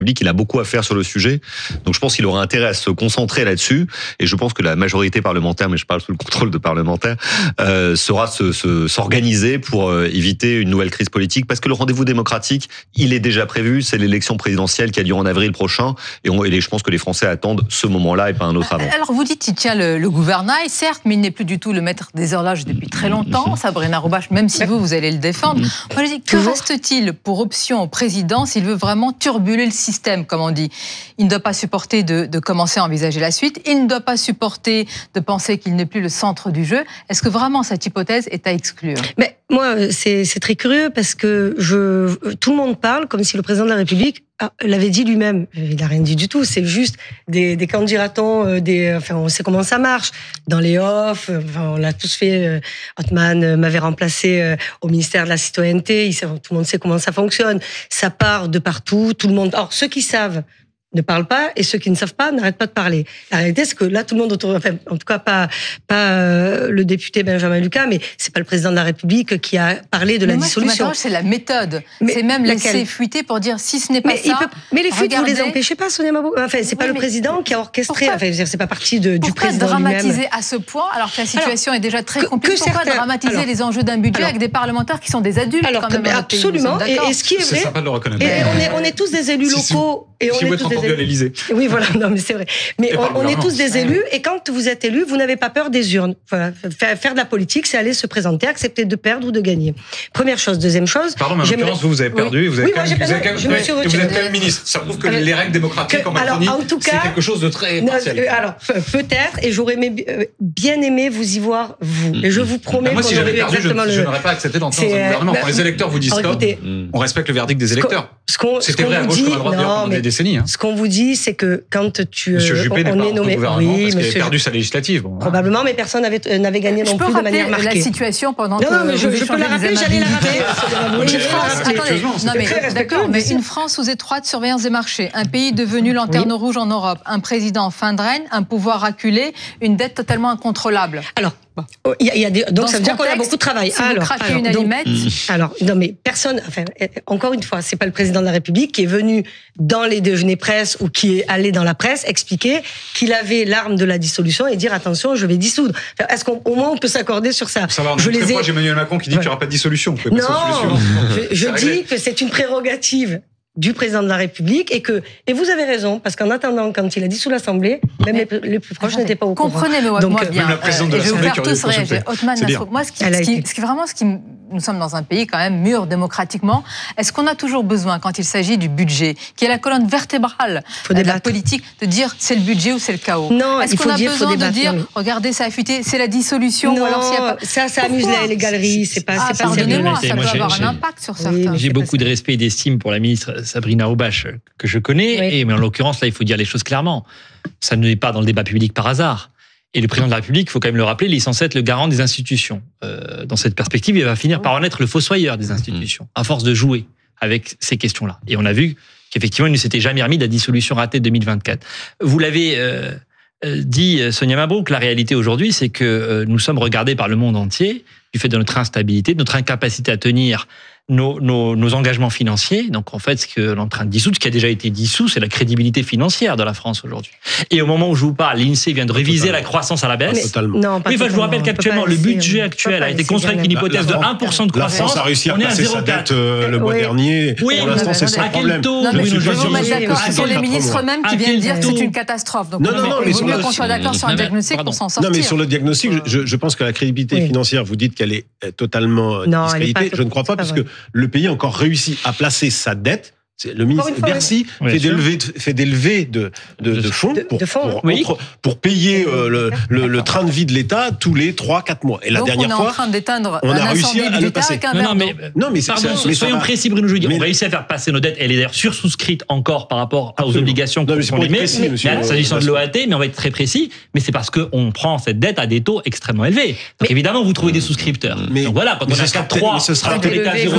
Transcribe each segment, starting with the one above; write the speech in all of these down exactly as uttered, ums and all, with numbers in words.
Il a beaucoup à faire sur le sujet, donc je pense qu'il aura intérêt à se concentrer là-dessus, et je pense que la majorité parlementaire, mais je parle sous le contrôle de parlementaires, euh, saura se, se, s'organiser pour euh, éviter une nouvelle crise politique, parce que le rendez-vous démocratique, il est déjà prévu, c'est l'élection présidentielle qui a lieu en avril prochain, et, on, et je pense que les Français attendent ce moment-là et pas un autre avant. Alors vous dites qu'il tient le, le gouvernail, certes, mais il n'est plus du tout le maître des horloges depuis très longtemps, Sabrina Roubache, même si vous, vous allez le défendre. Moi je dis, que reste-t-il pour option au président s'il veut vraiment turbuler le système système, comme on dit. Il ne doit pas supporter de, de commencer à envisager la suite. Il ne doit pas supporter de penser qu'il n'est plus le centre du jeu. Est-ce que vraiment cette hypothèse est à exclure ? Mais moi, c'est, c'est très curieux parce que je, tout le monde parle comme si le président de la République l'avait dit lui-même. Il n'a rien dit du tout. C'est juste des, des quand dira-t-on, des, enfin, on sait comment ça marche. Dans les off, enfin, on l'a tous fait. Othman m'avait remplacé au ministère de la Citoyenneté. Il sait, tout le monde sait comment ça fonctionne. Ça part de partout. Tout le monde. Alors, ceux qui savent ne parlent pas, et ceux qui ne savent pas n'arrêtent pas de parler. La réalité, c'est que là, tout le monde autour, enfin, en tout cas pas pas euh, le député Benjamin Lucas, mais c'est pas le président de la République qui a parlé de mais la moi, dissolution. Ce qui m'interroge, c'est la méthode. Mais c'est même laquelle? Laisser fuiter pour dire si ce n'est pas mais ça. Peut, mais les fuites, regardez... vous les empêchez pas, Sonia Mabrouk. Enfin, c'est oui, pas le président qui a orchestré. Pourquoi, enfin, c'est pas partie de, du président lui-même. Pourquoi dramatiser à ce point alors que la situation alors, est déjà très que, compliquée? que Pourquoi certains, dramatiser alors, les enjeux d'un budget alors, avec des parlementaires qui sont des adultes alors, quand même? Absolument. Et ce qui est vrai, c'est sympa de le reconnaître. Et on est tous des élus locaux. Et on est tous des élus. Oui, voilà, non, mais c'est vrai. Mais on, on est tous des élus, et quand vous êtes élu, vous n'avez pas peur des urnes. Voilà. Faire de la politique, c'est aller se présenter, accepter de perdre ou de gagner. Première chose. Deuxième chose. Pardon, mais en l'occurrence, vous, vous avez perdu, oui. vous, avez oui, quand même, vous, avez quand même, je me suis retiré. Vous êtes quand même ministre. Ça prouve que alors, les règles démocratiques que, en Macronie, alors, en tout cas, c'est quelque chose de très partiel. Alors, peut-être, et j'aurais bien aimé vous y voir, vous. Et je vous promets moi, qu'on si aurait perdu, exactement je, le... je n'aurais pas accepté d'entrer dans un gouvernement. Quand les électeurs vous disent stop, on respecte le verdict des électeurs. C'était vrai à gauche comme à droite pendant des décennies. Ce qu'on vous dit, c'est que quand tu... Monsieur Juppé n'est pas en gouvernement oui, parce qu'il avait perdu sa législative. Bon, probablement, mais personne n'avait, n'avait gagné non plus de manière marquée. Je peux rappeler la situation pendant non, que non, mais je, je peux la rappeler, j'allais la rappeler. Une France, attendez, non mais d'accord, mais une France sous étroite surveillance des marchés, un pays devenu lanterne rouge en Europe, un président en fin de règne, un pouvoir acculé, une dette totalement incontrôlable. Alors, il y a, il y a des, donc ça veut dire qu'on a beaucoup de travail. Si alors, vous craquez alors, une allumette. Donc, alors, non mais personne, enfin, encore une fois, c'est pas le président de la République qui est venu dans les déjeuners presse ou qui est allé dans la presse expliquer qu'il avait l'arme de la dissolution et dire attention, je vais dissoudre. Enfin, est-ce qu'au moins on peut s'accorder sur ça? Ça va, on je les ai... fois, j'ai Emmanuel Macron qui dit ouais. qu'il n'y aura pas de dissolution. Non, non, je, je dis que c'est une prérogative du président de la République et que et vous avez raison parce qu'en attendant quand il a dissous l'Assemblée même les, les plus proches n'étaient pas au courant. Comprenez-moi donc bien. Même la présidente de l'Assemblée qui aurait dû consulter. Othman Nasrallah, moi ce qui, ce, qui, ce qui vraiment ce qui nous sommes dans un pays quand même mûr démocratiquement. Est-ce qu'on a toujours besoin quand il s'agit du budget qui est la colonne vertébrale de la politique de dire c'est le budget ou c'est le chaos? Non, est-ce il qu'on faut a dire, besoin débattre, de dire mais... regardez ça a fuité, c'est la dissolution non, ou alors s'il y a pas... ça ça amuse les, les galeries, c'est pas ah, c'est pas pardonnez-moi, ça moi, peut j'ai, avoir j'ai... un impact sur oui, certains. J'ai beaucoup de respect et d'estime pour la ministre Sabrina Roubache que je connais, oui. et, mais en l'occurrence, là, il faut dire les choses clairement. Ça ne est pas dans le débat public par hasard. Et le président de la République, il faut quand même le rappeler, il est censé être le garant des institutions. Euh, dans cette perspective, il va finir par en être le fossoyeur des institutions, à force de jouer avec ces questions-là. Et on a vu qu'effectivement, il ne s'était jamais remis de la dissolution ratée de deux mille vingt-quatre. Vous l'avez euh, dit, Sonia Mabrouk, la réalité aujourd'hui, c'est que euh, nous sommes regardés par le monde entier du fait de notre instabilité, de notre incapacité à tenir Nos, nos, nos engagements financiers. Donc, en fait, ce que l'on est en train de dissoudre, ce qui a déjà été dissous, c'est la crédibilité financière de la France aujourd'hui. Et au moment où je vous parle, l'INSEE vient de réviser totalement. La croissance à la baisse. Mais, totalement. Non, pas oui, enfin, je vous rappelle qu'actuellement, le budget actuel a été construit avec une hypothèse de un pour cent de croissance. La France a réussi à passer sa dette euh, le mois oui. dernier. Oui, pour l'instant, c'est sans problème. Taux, non, mais je vais vous mettre d'accord. Ce sont les ministres eux-mêmes qui viennent dire que c'est une catastrophe. Donc, non, non, non, mais il vaut mieux qu'on soit d'accord sur un diagnostic pour s'en sortir. Non, mais sur le diagnostic, je pense que la crédibilité financière, vous dites qu'elle est totalement discréditée. Je ne crois pas, parce que le pays a encore réussi à placer sa dette. Le ministre fois, Bercy oui. fait, d'élever, fait d'élever de, de, de fonds pour, de fonds, pour, oui. pour, pour payer euh, le, le, le train de vie de l'État tous les trois quatre mois. Et la donc dernière on est fois, en train d'éteindre on a réussi à le passer. Non, non, mais, non, mais pardon, mais soyons précis, Bruno Jeudi. On réussit à faire passer nos dettes. Elle est d'ailleurs sursouscrite encore par rapport aux Absolument. obligations qu'on les met. S'agissant de l'O A T, mais on va être très précis. Mais c'est parce qu'on prend cette dette à des taux extrêmement élevés. Donc évidemment, vous trouvez des souscripteurs. Donc voilà, quand on a quatre trois, ce sera peut-être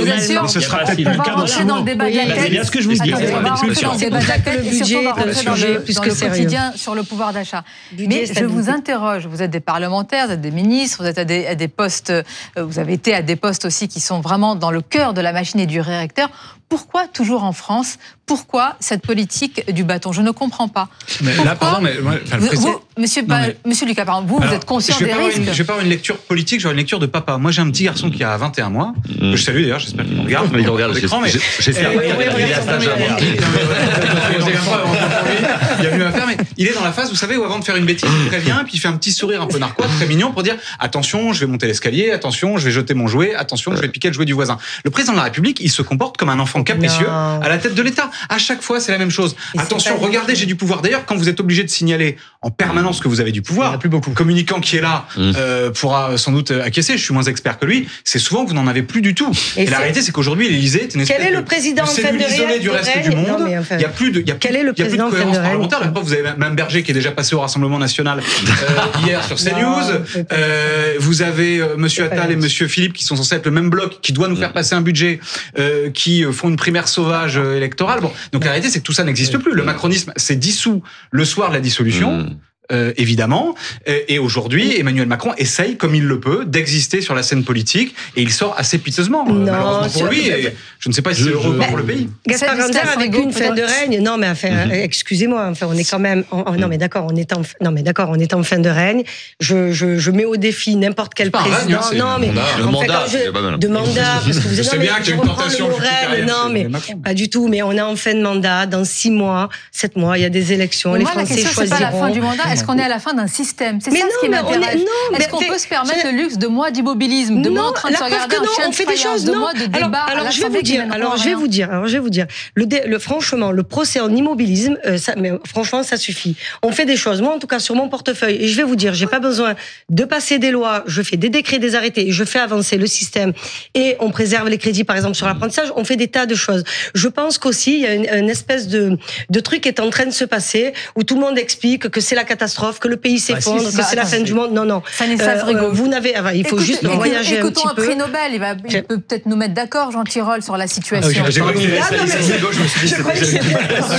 dans le débat de la dette. C'est bien ce que je vous dis. Dans le débat de la tête et surtout on va rentrer dans le, dans le quotidien sur le pouvoir d'achat. Mais je vous interroge, vous êtes des parlementaires, vous êtes des ministres, vous êtes à des, à des postes, vous avez été à des postes aussi qui sont vraiment dans le cœur de la machine et du réacteur. Pourquoi toujours en France ? Pourquoi cette politique du bâton ? Je ne comprends pas. Mais Pourquoi là, pardon, mais moi, enfin, le vous, président... vous, monsieur, Non, pas, mais... monsieur Lucas, pardon, vous, Alors, vous êtes conscient je vais des pas risques. une, Je vais pas avoir une lecture politique, j'aurai une lecture de papa. Moi, j'ai un petit garçon qui a vingt et un mois, mmh. que je salue d'ailleurs, j'espère qu'il me regarde. Il regarde, l'écran, mais j'espère qu'il regarde. Il y a mieux à faire, mais il est dans la phase, vous savez, où avant de faire une bêtise, il prévient, puis il fait un petit sourire un peu narquois, très mignon, pour dire attention, je vais monter l'escalier, attention, je vais jeter mon jouet, attention, je vais piquer le jouet du voisin. Le président de la République, il se comporte comme un enfant capricieux non. à la tête de l'État. À chaque fois, c'est la même chose. Et attention, regardez, j'ai du pouvoir. D'ailleurs, quand vous êtes obligé de signaler en permanence que vous avez du pouvoir, il n'y en a plus beaucoup. Le communicant qui est là euh, pourra sans doute acquiescer. Je suis moins expert que lui. C'est souvent que vous n'en avez plus du tout. Et, Et la réalité, c'est qu'aujourd'hui, l'Élysée est une espèce Quel est le président de cellule isolée du reste du monde. Non, enfin, il y a plus de, il y a plus, quel est le il y a plus de cohérence parlementaire. Là, vous avez Mme Berger qui est déjà passé au Rassemblement national euh, hier sur CNews. Euh, vous avez euh, Monsieur Attal et Monsieur Philippe qui sont censés être le même bloc, qui doit nous faire passer un budget, euh, qui font une primaire sauvage euh, électorale. Bon, donc la réalité, c'est que tout ça n'existe plus. Le macronisme s'est dissous le soir de la dissolution. Mmh. Euh, évidemment, et aujourd'hui, Emmanuel Macron essaye, comme il le peut, d'exister sur la scène politique, et il sort assez piteusement, non, malheureusement pour lui, et je ne sais pas si c'est heureux pour le pays. Gaspard Ganzer avec une fin de règne, non mais enfin, mm-hmm. excusez-moi, enfin on est quand même, en, non mais d'accord, on est en, non mais d'accord, on est en fin de règne. Je, je, je mets au défi n'importe quel président. Règne, hein, non mais le mandat, je, de mandat, parce que vous êtes. Je sais bien qu'il y a une tentation. Non mais pas du tout, mais on est en fin de mandat, dans six mois, sept mois, il y a des élections, les Français choisiront. C'est pas la fin du mandat. Est-ce qu'on est à la fin d'un système ? C'est ça non, ce qui m'intéresse. Est, est-ce qu'on peut se permettre le luxe de mois d'immobilisme, de mois en train de se regarder un chien de faïence, de mois de débat alors, alors je vais vous dire, alors je vais vous dire, alors je vais vous dire, le, dé, le franchement, le procès en immobilisme, euh, ça, mais franchement, ça suffit. On fait des choses. Moi, en tout cas, sur mon portefeuille, et je vais vous dire, j'ai pas besoin de passer des lois. Je fais des décrets, des arrêtés, je fais avancer le système et on préserve les crédits, par exemple sur l'apprentissage. On fait des tas de choses. Je pense qu'aussi, il y a une, une espèce de de truc qui est en train de se passer où tout le monde explique que c'est la catastrophe, que le pays s'effondre. Ah, si, que bah, c'est la fin du monde. Non, non. Ça n'est ça, euh, vous n'avez. Enfin, il faut Écoute, juste écoute, voyager un petit peu. Écoutons un prix Nobel. Il, va, il peut peut-être nous mettre d'accord, Jean Tirole, sur la situation. Ah, j'ai cru que je croyais que c'était.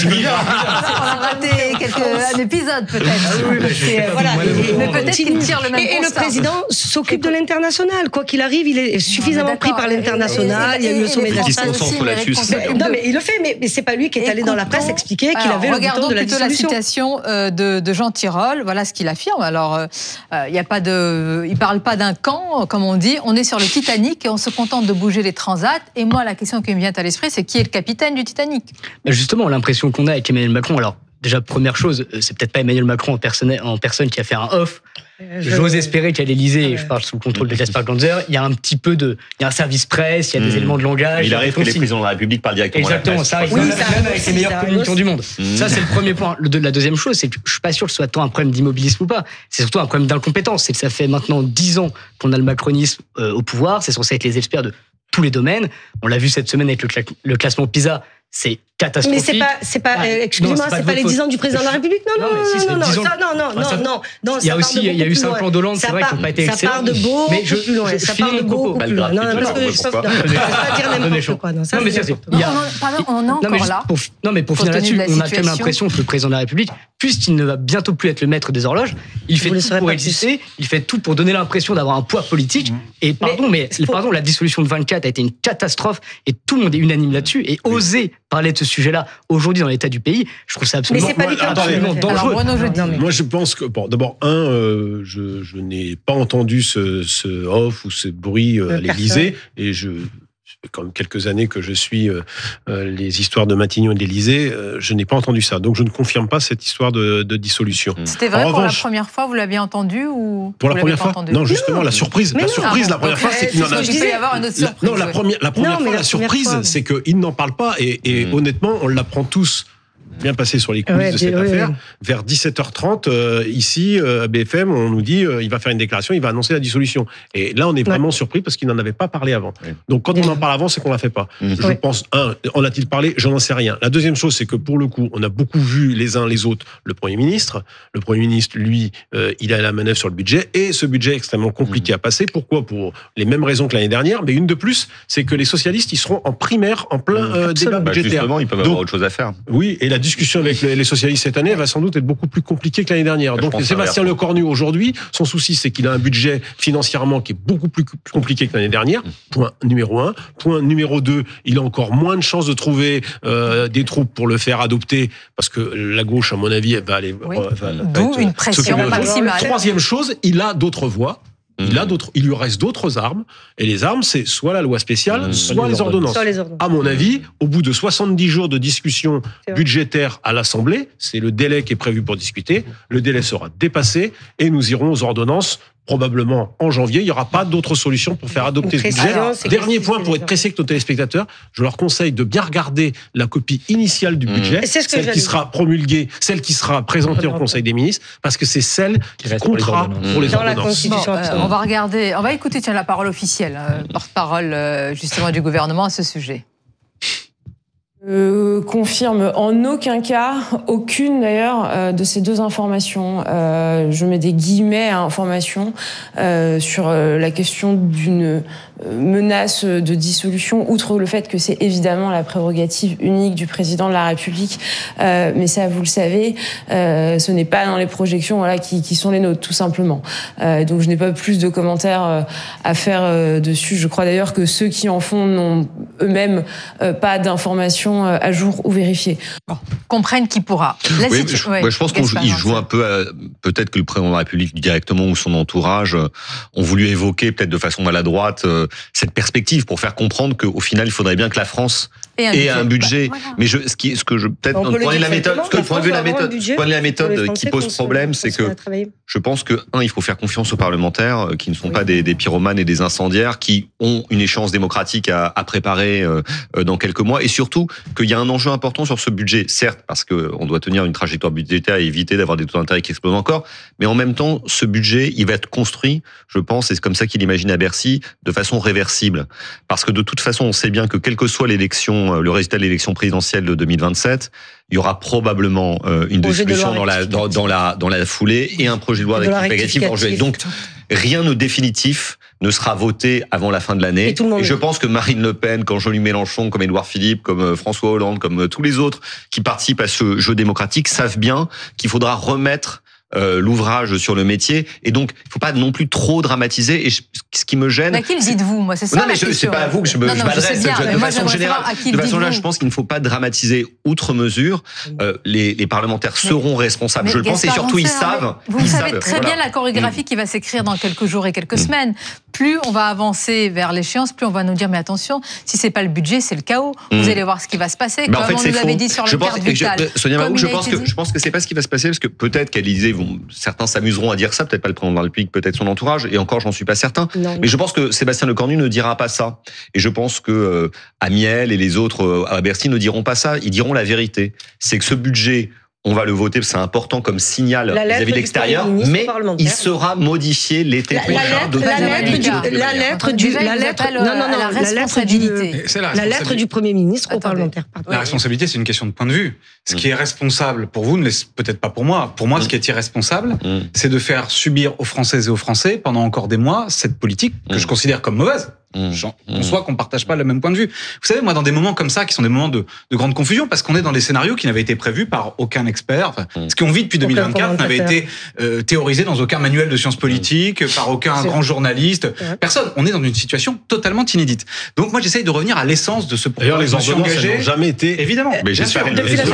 On a raté un épisode peut-être. Voilà. Mais peut-être qu'il tire le même Et le président s'occupe de l'international. Quoi qu'il arrive, il est suffisamment pris par l'international. Il y a eu le sommet de la France. Non, mais il le fait. Mais c'est pas lui qui est allé dans la presse expliquer qu'il avait le bouton de la dissolution. Regardons plutôt la citation de, de Jean Tirole. Voilà ce qu'il affirme. Alors, il euh, y a pas de, il parle pas d'un camp, comme on dit. On est sur le Titanic et on se contente de bouger les transats. Et moi, la question qui me vient à l'esprit, c'est qui est le capitaine du Titanic ? Justement, l'impression qu'on a avec Emmanuel Macron. Alors, déjà, première chose, c'est peut-être pas Emmanuel Macron en personne, en personne qui a fait un off. Je... J'ose espérer qu'à l'Élysée, et je parle sous le contrôle de Gaspard Ganzer, il y a un petit peu de, il y a un service presse, il y a des mmh. éléments de langage. Il arrive que les présidents de la République parlent directement. Exactement, à la presse. ça arrive oui, ça même avec les meilleurs communicants du monde. Mmh. Ça, c'est le premier point. Le, la deuxième chose, c'est que je suis pas sûr que ce soit tant un problème d'immobilisme ou pas. C'est surtout un problème d'incompétence. C'est que ça fait maintenant dix ans qu'on a le macronisme euh, au pouvoir. C'est censé être les experts de tous les domaines. On l'a vu cette semaine avec le, cla- le classement PISA. C'est catastrophique. Mais c'est pas, c'est pas, ah, excusez-moi, non, c'est, c'est pas, pas les dix ans du président de la République. Non, non, non, non, non, non, ça, non, non, non, non, non. Il y a aussi, il y a eu cinq plans d'Hollande, c'est vrai qu'ils n'ont pas été excellents. Ça part de beaucoup plus loin. Ça part de beaucoup plus loin. Non, non, parce que je peux pas dire n'importe quoi. Non, mais c'est, pardon, on est encore là. Non, mais pour finir là-dessus, on a quand même l'impression que le président de la République, puisqu'il ne va bientôt plus être le maître des horloges, il fait tout pour exister, il fait tout pour donner l'impression d'avoir un poids politique. Et pardon, mais pardon, la dissolution de vingt-quatre a été une catastrophe et tout le monde est unanime là-dessus. Et oser parler de ce sujet-là aujourd'hui dans l'état du pays, je trouve ça absolument, mais c'est pas absolument dangereux. Alors, Bruno, je Moi, je pense que, bon, d'abord, un, euh, je, je n'ai pas entendu ce, ce off ou ce bruit euh, à l'Élysée, et je comme quelques années que je suis euh, euh, les histoires de Matignon et de l'Élysée, euh, je n'ai pas entendu ça. Donc je ne confirme pas cette histoire de, de dissolution. C'était vrai en pour revanche, la première fois, vous l'aviez entendu ou pour la première fois entendu? Non, justement, non. la surprise, la surprise, ah bon, la première fois, c'est qu'il n'en a. Il peut y avoir une autre surprise. Non, la première, la première fois, la surprise, c'est qu'il n'en parle pas et, et mmh. honnêtement, on l'apprend tous. Bien passé sur les coulisses ouais, de cette oui, affaire. Oui. Vers dix-sept heures trente, euh, ici, euh, à B F M, on nous dit euh, il va faire une déclaration, il va annoncer la dissolution. Et là, on est vraiment ouais. surpris parce qu'il n'en avait pas parlé avant. Oui. Donc, quand on en parle avant, c'est qu'on ne la fait pas. Mmh. Je oui. pense, un, en a-t-il parlé? Je n'en sais rien. La deuxième chose, c'est que pour le coup, on a beaucoup vu les uns les autres le Premier ministre. Le Premier ministre, lui, euh, il a la manœuvre sur le budget et ce budget est extrêmement compliqué mmh. à passer. Pourquoi? Pour les mêmes raisons que l'année dernière. Mais une de plus, c'est que les socialistes, ils seront en primaire, en plein euh, débat bah, budgétaire. Justement, ils peuvent Donc, avoir autre chose à faire. Oui, et la discussion avec les socialistes cette année va sans doute être beaucoup plus compliquée que l'année dernière. Donc Sébastien Lecornu aujourd'hui, son souci c'est qu'il a un budget financièrement qui est beaucoup plus compliqué que l'année dernière. Point numéro un. Point numéro deux, il a encore moins de chances de trouver euh, des troupes pour le faire adopter parce que la gauche, à mon avis, elle va aller. Oui. Va, va D'où être, une pression maximale. Troisième chose, il a d'autres voies. Il a d'autres, il lui reste d'autres armes, et les armes, c'est soit la loi spéciale, mmh. soit, les ordonnances. soit les ordonnances. À mon avis, au bout de soixante-dix jours de discussion budgétaire à l'Assemblée, c'est le délai qui est prévu pour discuter, le délai sera dépassé, et nous irons aux ordonnances probablement en janvier. Il n'y aura pas d'autre solution pour faire adopter ce budget. Dernier point, pour être précis avec nos téléspectateurs, je leur conseille de bien regarder la copie initiale du budget, mmh. celle qui sera promulguée, celle qui sera présentée au Conseil des ministres, parce que c'est celle qui comptera pour les ordonnances. Dans la Constitution, bon, euh, on va regarder, on va écouter tiens, la parole officielle, euh, porte-parole euh, justement du gouvernement à ce sujet. Je confirme en aucun cas, aucune d'ailleurs, euh, de ces deux informations. Euh, je mets des guillemets à information euh, sur euh, la question d'une menace de dissolution, outre le fait que c'est évidemment la prérogative unique du président de la République. Euh, mais ça, vous le savez, euh, ce n'est pas dans les projections voilà, qui, qui sont les nôtres, tout simplement. Euh, donc je n'ai pas plus de commentaires euh, à faire euh, dessus. Je crois d'ailleurs que ceux qui en font n'ont eux-mêmes euh, pas d'informations à jour ou vérifiées. Bon, comprennent qui pourra. La oui, situ- je, ouais, ouais, je pense qu'il joue un peu, à, peut-être que le président de la République directement ou son entourage ont voulu évoquer peut-être de façon maladroite euh, cette perspective pour faire comprendre qu'au final, il faudrait bien que la France et un ait budget. un budget. Bah, voilà. Mais je, ce, qui, ce que je peut-être on point de la méthode, ce que le point de vue de la méthode, point de la méthode qui pose problème, c'est que je pense que un, il faut faire confiance aux parlementaires qui ne sont oui. pas des, des pyromanes et des incendiaires, qui ont une échéance démocratique à, à préparer euh, dans quelques mois, et surtout qu'il y a un enjeu important sur ce budget, certes parce que on doit tenir une trajectoire budgétaire et éviter d'avoir des taux d'intérêt qui explosent encore, mais en même temps, ce budget, il va être construit, je pense, et c'est comme ça qu'il imagine à Bercy, de façon réversible, parce que de toute façon, on sait bien que quelle que soit l'élection, le résultat de l'élection présidentielle de deux mille vingt-sept, il y aura probablement euh, une dissolution dans la, dans, dans, la, dans la foulée et un projet de loi rectificatif en juillet. Donc, rien de définitif ne sera voté avant la fin de l'année. Et, et je pense que Marine Le Pen, comme Jean-Luc Mélenchon, comme Édouard Philippe, comme François Hollande, comme tous les autres qui participent à ce jeu démocratique, savent bien qu'il faudra remettre Euh, l'ouvrage sur le métier, et donc il faut pas non plus trop dramatiser. Et je, ce qui me gêne, à qui le dites-vous, moi c'est ça. Non mais je, c'est pas à vous que je, me, non, non, je m'adresse. Je de moi, façon générale, de façon générale, je pense qu'il ne faut pas dramatiser outre mesure. Euh, les, les parlementaires seront mais, responsables, mais je le pense, et surtout ils savent. Vous ils savez savent, très voilà. bien la chorégraphie mmh. qui va s'écrire dans quelques jours et quelques mmh. semaines. Plus on va avancer vers l'échéance, plus on va nous dire mais attention, si c'est pas le budget, c'est le chaos. Mmh. Vous allez voir ce qui va se passer. Bah, comme en fait, on c'est nous faux. l'avait dit sur le carte vitale. Sonia Mabrouk, je pense que je pense que c'est pas ce qui va se passer, parce que peut-être qu'Élysée vont certains s'amuseront à dire ça, peut-être pas le président de la République, peut-être son entourage, et encore j'en suis pas certain. Non. Mais je pense que Sébastien Lecornu ne dira pas ça. Et je pense que euh, Amiel et les autres euh, à Bercy ne diront pas ça. Ils diront la vérité. C'est que ce budget, on va le voter, c'est important comme signal vis-à-vis de l'extérieur, mais il sera modifié l'été prochain. La lettre du, la lettre, non, non, non, la responsabilité, la lettre du Premier ministre aux parlementaires. La responsabilité, c'est une question de point de vue. Ce qui est responsable pour vous, ne l'est peut-être pas pour moi. Pour moi, ce qui est irresponsable, c'est de faire subir aux Françaises et aux Français pendant encore des mois cette politique que je considère comme mauvaise. On soit qu'on partage pas le même point de vue. Vous savez, moi, dans des moments comme ça, qui sont des moments de, de grande confusion, parce qu'on est dans des scénarios qui n'avaient été prévus par aucun expert. Enfin, ce qu'on vit depuis deux mille vingt-quatre n'avait été euh, théorisé dans aucun manuel de sciences politiques, par aucun grand journaliste. Personne. On est dans une situation totalement inédite. Donc, moi, j'essaye de revenir à l'essence de ce projet. D'ailleurs, les ordonnances n'ont jamais été. Évidemment. Mais j'espère.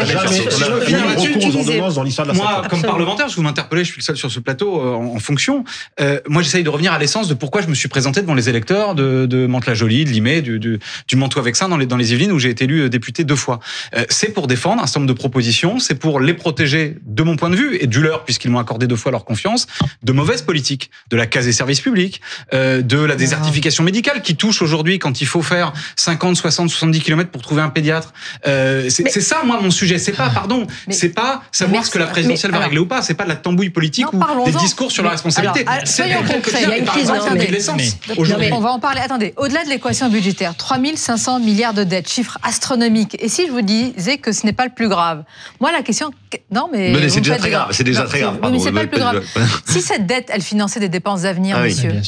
Moi, comme parlementaire, je vous m'interpellez, je suis le seul sur ce plateau en fonction. Euh, moi, j'essaye de revenir à l'essence de pourquoi je me suis présenté devant les électeurs de de Mantes-la-Jolie, de Limay, du, du, du Mantoue-Vexin dans les, dans les Yvelines où j'ai été élu député deux fois. Euh, c'est pour défendre un certain nombre de propositions, c'est pour les protéger de mon point de vue et du leur, puisqu'ils m'ont accordé deux fois leur confiance, de mauvaises politiques, de la case des services publics, euh, de la désertification médicale qui touche aujourd'hui quand il faut faire cinquante, soixante, soixante-dix kilomètres pour trouver un pédiatre. Euh, c'est, c'est ça, moi, mon sujet. C'est pas, pardon, mais, c'est pas savoir ce que la présidentielle mais, va alors, régler ou pas. C'est pas de la tambouille politique non, ou des discours sur la responsabilité. Alors, c'est soyons concrets. Il y a une crise de On va en parler. Attendez. Au-delà de l'équation budgétaire, trois mille cinq cents milliards de dettes, chiffre astronomique. Et si je vous disais que ce n'est pas le plus grave? Moi, la question... Non, mais... mais c'est déjà très grave. C'est déjà non, très grave. Oui, mais c'est pas le plus grave. Si cette dette, elle finançait des dépenses d'avenir, ah, monsieur... Oui,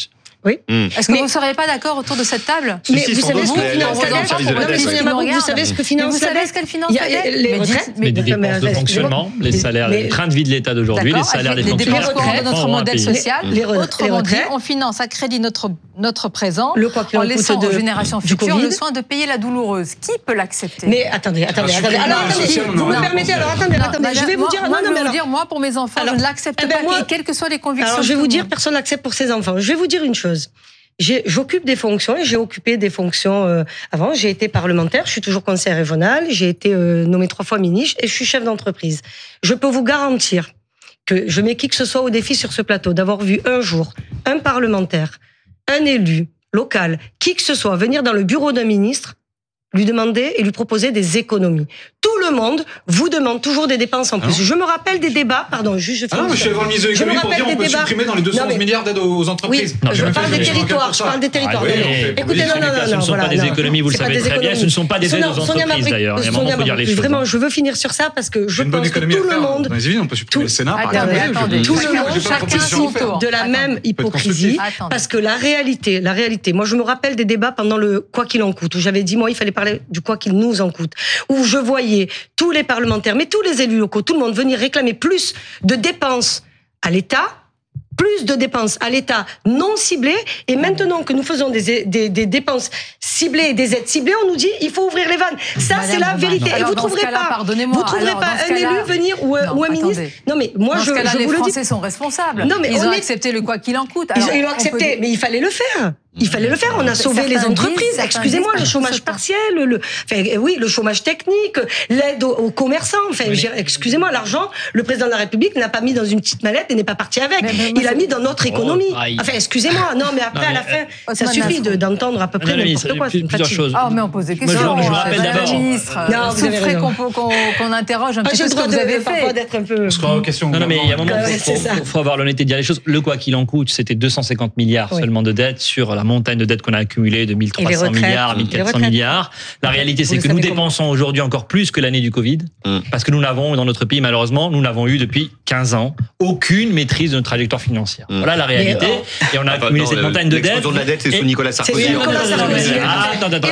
Oui. Mmh. Est-ce que mais, vous ne seriez pas d'accord autour de cette table? Mais si, vous, si, savez ce que finance la dette, vous savez ce que finance la dette? Vous savez ce qu'elle finance la dette? Les retraites. Mais des dépenses de fonctionnement, les salaires, le train de vie de l'État d'aujourd'hui, les salaires des fonctionnaires. Les dépenses de notre modèle social. Autrement dit, on finance à crédit notre notre présent en laissant aux générations futures le soin de payer la douloureuse. Qui peut l'accepter? Mais attendez, attendez, attendez. Alors attendez, vous me permettez? Alors attendez, attendez. Je vais vous dire. Non, non, mais alors. Moi, pour mes enfants, je ne l'accepte pas, quelles que soient les convictions. Alors je vais vous dire, personne n'accepte pour ses enfants. Je vais vous dire une chose. J'ai, j'occupe des fonctions et j'ai occupé des fonctions euh, avant. J'ai été parlementaire, je suis toujours conseillère régionale, j'ai été euh, nommée trois fois ministre et je suis chef d'entreprise. Je peux vous garantir que je mets qui que ce soit au défi sur ce plateau d'avoir vu un jour un parlementaire, un élu local, qui que ce soit venir dans le bureau d'un ministre, lui demander et lui proposer des économies. Tout le monde vous demande toujours des dépenses en plus. Ah je me rappelle des débats, pardon, juste je ah non, mais je suis devant le ministre de l'économie pour dire on peut débats. supprimer dans les deux cents milliards d'aides aux entreprises. Oui, non, je, je parle des territoires, je parle des territoires. Ah, oui, écoutez, non, non, non, ce ne sont pas des économies, vous le savez très bien, ce ne sont pas des aides aux entreprises d'ailleurs. Il y a un moment, il faut dire les choses. Vraiment, je veux finir sur ça parce que je pense que tout le monde... On peut supprimer le Sénat, par exemple. Tout le monde, chacun son tour, de la même hypocrisie, parce que la réalité, la réalité, moi je me rappelle des débats pendant le quoi qu'il en coûte, où j'avais dit, moi, il fallait parler du quoi qu'il nous en coûte, où je voyais tous les parlementaires, mais tous les élus locaux, tout le monde venir réclamer plus de dépenses à l'État, plus de dépenses à l'État non ciblées, et maintenant que nous faisons des, des, des dépenses ciblées et des aides ciblées, on nous dit il faut ouvrir les vannes. Ça, Madame c'est la vérité. Alors, et vous ne trouverez pas, vous trouverez alors, pas un élu venir ou, non, ou un ministre. Non, mais moi, dans je, ce cas-là, je les vous Français le dis. sont responsables. Non, mais ils on ont est... accepté le quoi qu'il en coûte. Alors, ils l'ont accepté, peut... mais il fallait le faire. Il fallait le faire. On a sauvé les entreprises. Excusez-moi, le chômage partiel, le, enfin, oui, le chômage technique, l'aide aux, aux commerçants. Enfin, oui. excusez-moi, l'argent, le président de la République n'a pas mis dans une petite mallette et n'est pas parti avec. Mais, mais, il l'a mis dans notre économie. Oh, enfin, excusez-moi. Non, mais après, non, mais, à la fin, euh, ça suffit de, d'entendre à peu près n'importe quoi. Plus, plusieurs choses. Ah, mais on pose des questions. Moi, je, je me rappelle d'abord. Ministre, non, vous souffrez qu'on, qu'on, qu'on interroge un petit peu ce que vous avez fait. D'être un peu. Non, non, mais il y a un moment, il faut avoir l'honnêteté de dire les choses. Le quoi qu'il en coûte, c'était deux cent cinquante milliards seulement de dettes sur la montagne de dettes qu'on a accumulé de mille trois cents milliards, mille quatre cents milliards. La réalité, c'est que nous dépensons aujourd'hui encore plus que l'année du Covid, mmh. parce que nous n'avons, dans notre pays, malheureusement, nous n'avons eu depuis quinze ans aucune maîtrise de notre trajectoire financière. Mmh. Voilà la réalité. Mais, oh. Et on a accumulé ah, non, cette montagne de dettes. L'explosion de la dette, c'est sous Nicolas Sarkozy. C'est Nicolas Sarkozy. Ah, attends, attends.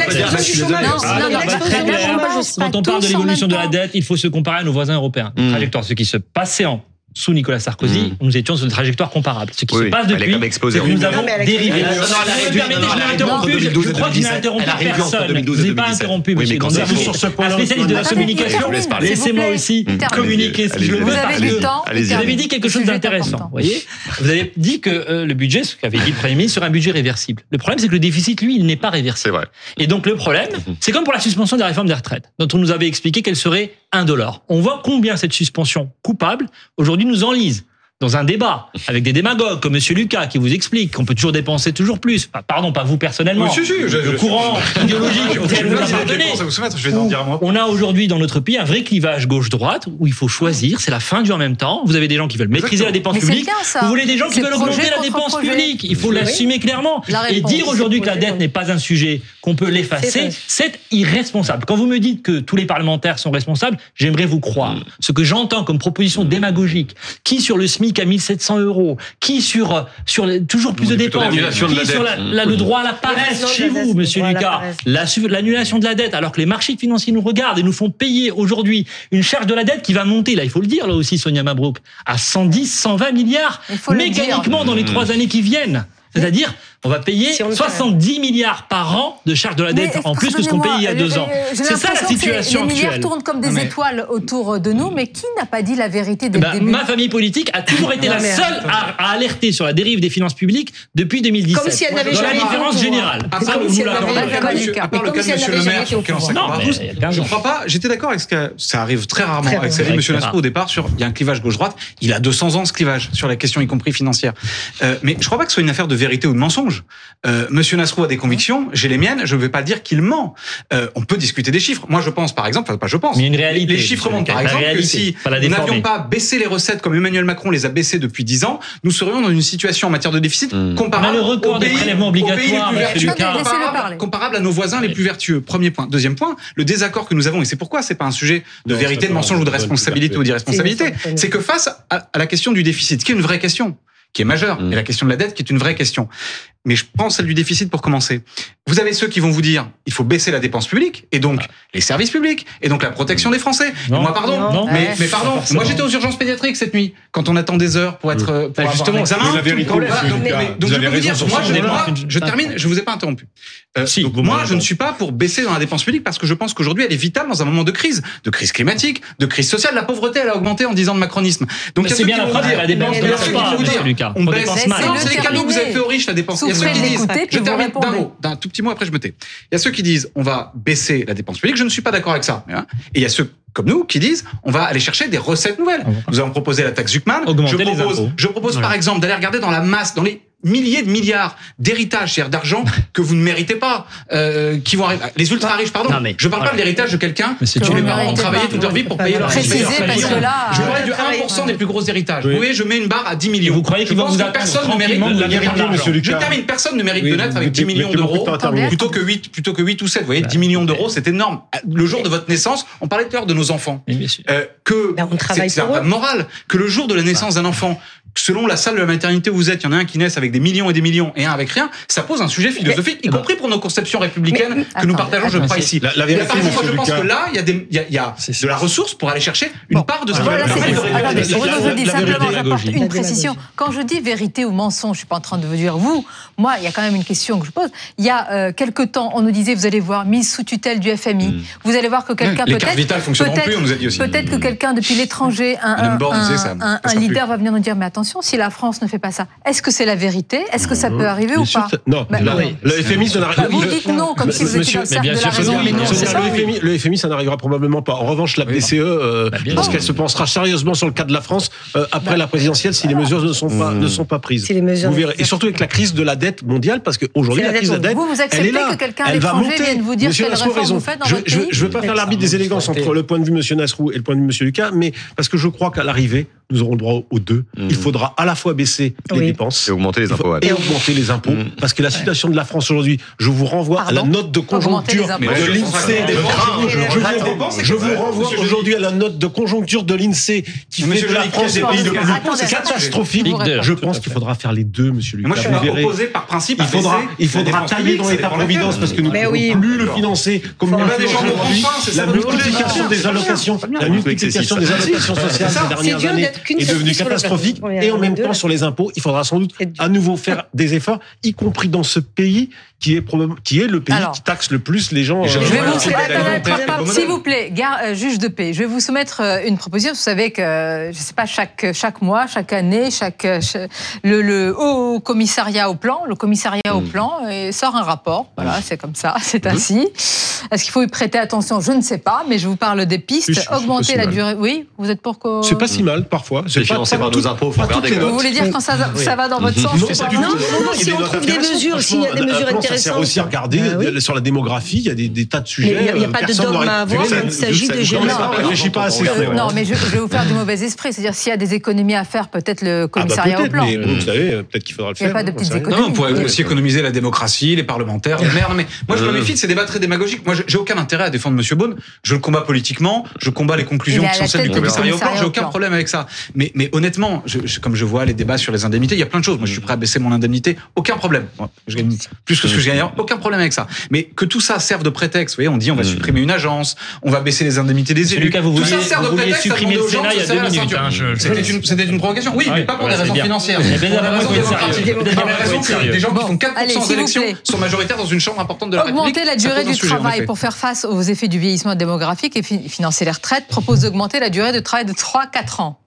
Quand on parle de l'évolution de la dette, il faut se comparer à nos voisins européens. Trajectoire, ce qui se passait en sous Nicolas Sarkozy, mmh. nous étions sur une trajectoire comparable. Ce qui oui, se passe depuis, c'est que nous avons dérivé. Je n'ai interrompu, je crois que je n'ai interrompu personne. Je n'ai pas interrompu, monsieur Gandhi. Un spécialiste de la communication, laissez-moi aussi communiquer ce que je veux. Vous avez du temps. Vous avez dit quelque chose d'intéressant. Vous voyez, vous avez dit que le budget, ce qu'avait dit le Premier ministre, serait un budget réversible. Le problème, c'est que le déficit, lui, il n'est pas réversible. Et donc le problème, c'est comme pour la suspension de la réforme des retraites, dont on nous avait expliqué qu'elle serait indolore. On voit combien cette suspension coupable, aujourd'hui, nous enlise dans un débat avec des démagogues comme Monsieur Lucas qui vous explique qu'on peut toujours dépenser toujours plus. Enfin, pardon, pas vous personnellement. Oui, si, si, je, le je, courant je, idéologique auquel vous appartenez. On a aujourd'hui dans notre pays un vrai clivage gauche-droite où il faut choisir. C'est la fin du en même temps. Vous avez des gens qui veulent maîtriser Exactement. la dépense publique. Bien, vous voulez des gens qui c'est veulent augmenter la dépense projet. publique. Il faut oui, l'assumer oui. clairement. Et dire aujourd'hui que la dette n'est pas un sujet qu'on peut l'effacer, c'est, c'est irresponsable. Quand vous me dites que tous les parlementaires sont responsables, j'aimerais vous croire. Mm. Ce que j'entends comme proposition démagogique, qui sur le SMIC à mille sept cents euros, qui sur sur les, toujours plus de dépenses, qui sur la, la, le droit à la paresse chez vous, Monsieur Lucas, la, l'annulation de la dette, alors que les marchés financiers nous regardent et nous font payer aujourd'hui une charge de la dette qui va monter, là il faut le dire là aussi Sonia Mabrouk, à cent dix, cent vingt milliards mécaniquement dans les trois années qui viennent. C'est-à-dire, on va payer si on soixante-dix milliards par an de charges de la dette, mais en plus que ce qu'on payait il y a deux ans. C'est ça la situation les actuelle. Les milliards tournent comme des mais... étoiles autour de nous, mais qui n'a pas dit la vérité dès bah, le début ? Ma famille politique a toujours été la seule à, à alerter sur la dérive des finances publiques depuis deux mille dix-sept. Comme si elle n'avait dans jamais la différence générale. À part le cas de Monsieur le maire, sur lequel on s'accorde tous, je ne crois pas. J'étais d'accord avec ce que ça arrive très rarement avec ce qu'a dit Monsieur Nasrou au départ sur il y a un clivage gauche-droite. Il a deux cents ans ce clivage sur la question y compris financière. Mais je ne crois pas que ce soit une affaire de vérité ou de mensonge. Euh, Monsieur Nasrou a des convictions, j'ai les miennes, je ne vais pas dire qu'il ment. Euh, on peut discuter des chiffres. Moi, je pense, par exemple, enfin, pas je pense. Mais une réalité. Les chiffres montrent, par exemple, réalité, que si nous n'avions pas baissé les recettes comme Emmanuel Macron les a baissées depuis dix ans, nous serions dans une situation en matière de déficit mmh. comparable, le record des prélèvements obligatoires, comparable, comparable à nos voisins les plus vertueux. Premier point. Deuxième point, le désaccord que nous avons, et c'est pourquoi c'est pas un sujet de non, vérité, de mensonge ou de responsabilité ou d'irresponsabilité, c'est que face à, à la question du déficit, qui est une vraie question, qui est majeure, mmh. et la question de la dette qui est une vraie question. Mais je prends celle du déficit pour commencer. Vous avez ceux qui vont vous dire il faut baisser la dépense publique et donc les services publics et donc la protection des Français. Non, moi pardon, non, mais, ouais, mais pardon, moi j'étais aux urgences pédiatriques cette nuit quand on attend des heures pour être mmh. pour justement avoir un examen. La vérité, donc, donc, donc, donc je peux vous dire, moi, je, moi, je termine, je vous ai pas interrompu. Euh, si, donc moi, je ne suis pas pour baisser dans la dépense publique parce que je pense qu'aujourd'hui elle est vitale dans un moment de crise, de crise climatique, de crise sociale. La pauvreté elle a augmenté en dix ans de macronisme. Donc c'est bien la phrase de la dépense de l'État, Lucas. On baisse mal. C'est les cadeaux que vous avez fait aux riches la dépense. Il y a ceux qui disent, je termine d'un mot, d'un tout petit mot, après je me tais. Il y a ceux qui disent on va baisser la dépense publique, je ne suis pas d'accord avec ça. Et il y a ceux comme nous qui disent on va aller chercher des recettes nouvelles. Nous avons proposé la taxe Zuckman. Je propose, je propose par exemple d'aller regarder dans la masse, dans les milliers de milliards d'héritages, c'est-à-dire d'argent que vous ne méritez pas, euh, qui vont arriver. Les ultra riches, pardon. Non, mais, je parle voilà. pas de l'héritage de quelqu'un dont les parents ont travaillé toute leur vie pour payer leur préciser parce que là, je parlais du un pour cent des plus gros héritages. Oui. Vous voyez, je mets une barre à dix millions. Vous croyez que je pense que personne ne mérite la vérité, monsieur Lucas. Je termine, personne ne mérite de naître avec dix millions d'euros plutôt que huit, plutôt que huit ou sept. Vous voyez, dix millions d'euros, c'est énorme. Le jour de votre naissance, on parlait tout à l'heure de nos enfants. Que c'est un moral que le jour de la naissance d'un enfant, selon la salle de la maternité où vous êtes, il y en a un qui naît avec des millions et des millions et un avec rien, ça pose un sujet philosophique, y compris pour nos conceptions républicaines mais, que attends, nous partageons, je crois, ici. La, la vérité, mais moi, je pense Lucas. que là, il y a, des, il y a, il y a de la ressource pour aller chercher une bon, part de ce voilà, qui va permettre de réguler. Je dis simplement, j'apporte une précision. Quand je dis vérité ou mensonge, je ne suis pas en train de vous dire vous. Moi, il y a quand même une question que je pose. Il y a euh, quelque temps, on nous disait, vous allez voir, mise sous tutelle du F M I. Mm. Vous allez voir que quelqu'un les peut-être... cartes vitales fonctionneront plus, on nous a dit aussi. Peut-être que quelqu'un depuis l'étranger, un leader va venir nous dire, mais attention, si la France ne fait pas ça, est-ce que c'est la vérité? Est-ce que ça peut arriver ou pas? Non, le F M I, ça n'arrive pas. Vous dites non, comme si vous étiez dans le cercle de la raison. Le F M I, ça n'arrivera probablement pas. En revanche, la B C E, parce qu'elle se pensera sérieusement sur le cas de la France après la présidentielle si les mesures ne sont pas ne sont pas prises. Vous verrez. Et surtout avec la crise de la dette mondiale, parce qu'aujourd'hui la crise de la dette, vous vous acceptez que quelqu'un à l'étranger vienne vous dire quelle réforme vous faites dans votre pays? Je ne veux pas faire l'arbitre des élégances entre le point de vue de M. Nasrou et le point de vue de M. Lucas, mais parce que je crois qu'à l'arrivée, nous aurons le droit aux deux. Il faudra à la fois baisser les dépenses et augmenter les impôts. Et augmenter les impôts, parce que la situation de la France aujourd'hui, je vous renvoie à la note de conjoncture de l'INSEE. Je vous renvoie aujourd'hui à la note de conjoncture de l'INSEE qui fait de la France des pays le plus catastrophique. Je pense qu'il faudra faire les deux, monsieur Lucas. Moi, je suis opposé par principe. Il faudra, il faudra tailler dans l'État-providence parce que nous ne pouvons plus le financer comme nous le faisons aujourd'hui. La multiplication des allocations, la multiplication des allocations sociales ces dernières années est devenue catastrophique. Et en même temps, sur les impôts, il faudra sans doute à nouveau faire des efforts, y compris dans ce pays qui est qui est le pays Alors, qui taxe le plus les gens. Je vais vous soumettre, s'il vous plaît, gare, juge de paix, je vais vous soumettre une proposition. Vous savez que, je sais pas, chaque chaque mois, chaque année, chaque, chaque le, le haut commissariat au plan, le commissariat mmh. au plan et sort un rapport. Voilà, mmh. c'est comme ça, c'est ainsi. Est-ce qu'il faut y prêter attention? Je ne sais pas, mais je vous parle des pistes. Oui, augmenter la durée. Oui, vous êtes pour quoi? C'est pas si mal parfois. C'est financé par nos impôts. Faut regarder. Vous voulez dire quand ça ça va dans votre sens? Non, non, si on trouve des mesures, s'il y a des mesures intéressantes. Ça sert aussi à regarder sur la démographie. Il y a des tas de sujets. Il n'y a pas de dogme à avoir. Il s'agit de gérer. Réfléchis pas assez. Non, mais je vais vous faire du mauvais esprit. C'est-à-dire s'il y a des économies à faire, peut-être le commissariat au plan. Mais vous savez, peut-être qu'il faudra le faire. Il n'y a pas de petites économies. Non, on pourrait aussi économiser la démocratie, les parlementaires, les maires. Mais moi, je me méfie de ces débats très démagogiques. Moi, j'ai aucun intérêt à défendre M. Beaune. Je le combats politiquement. Je combats les conclusions qui sont celles du commissariat au plan. J'ai aucun problème avec ça. Mais, mais honnêtement, je, je, comme je vois les débats sur les indemnités, il y a plein de choses. Moi, je suis prêt à baisser mon indemnité. Aucun problème. Moi, je gagne plus que ce que je gagne ailleurs. Aucun problème avec ça. Mais que tout ça serve de prétexte. Vous voyez, on dit on va supprimer une agence, on va baisser les indemnités des élus. Lucas, vous vouliez, tout ça sert de prétexte à demander aux gens de se serrer la ceinture. C'était une, c'était une provocation. Oui, mais pas pour des raisons financières. Pour des raisons démocratiques. Pour des raisons que des gens qui font quatre pour cent d'élections sont majoritaires dans une chambre importante de la République. Augmenter la durée du travail pour faire face aux effets du vieillissement démographique et financer les retraites propose d'augmenter la durée de travail de trois à quatre ans.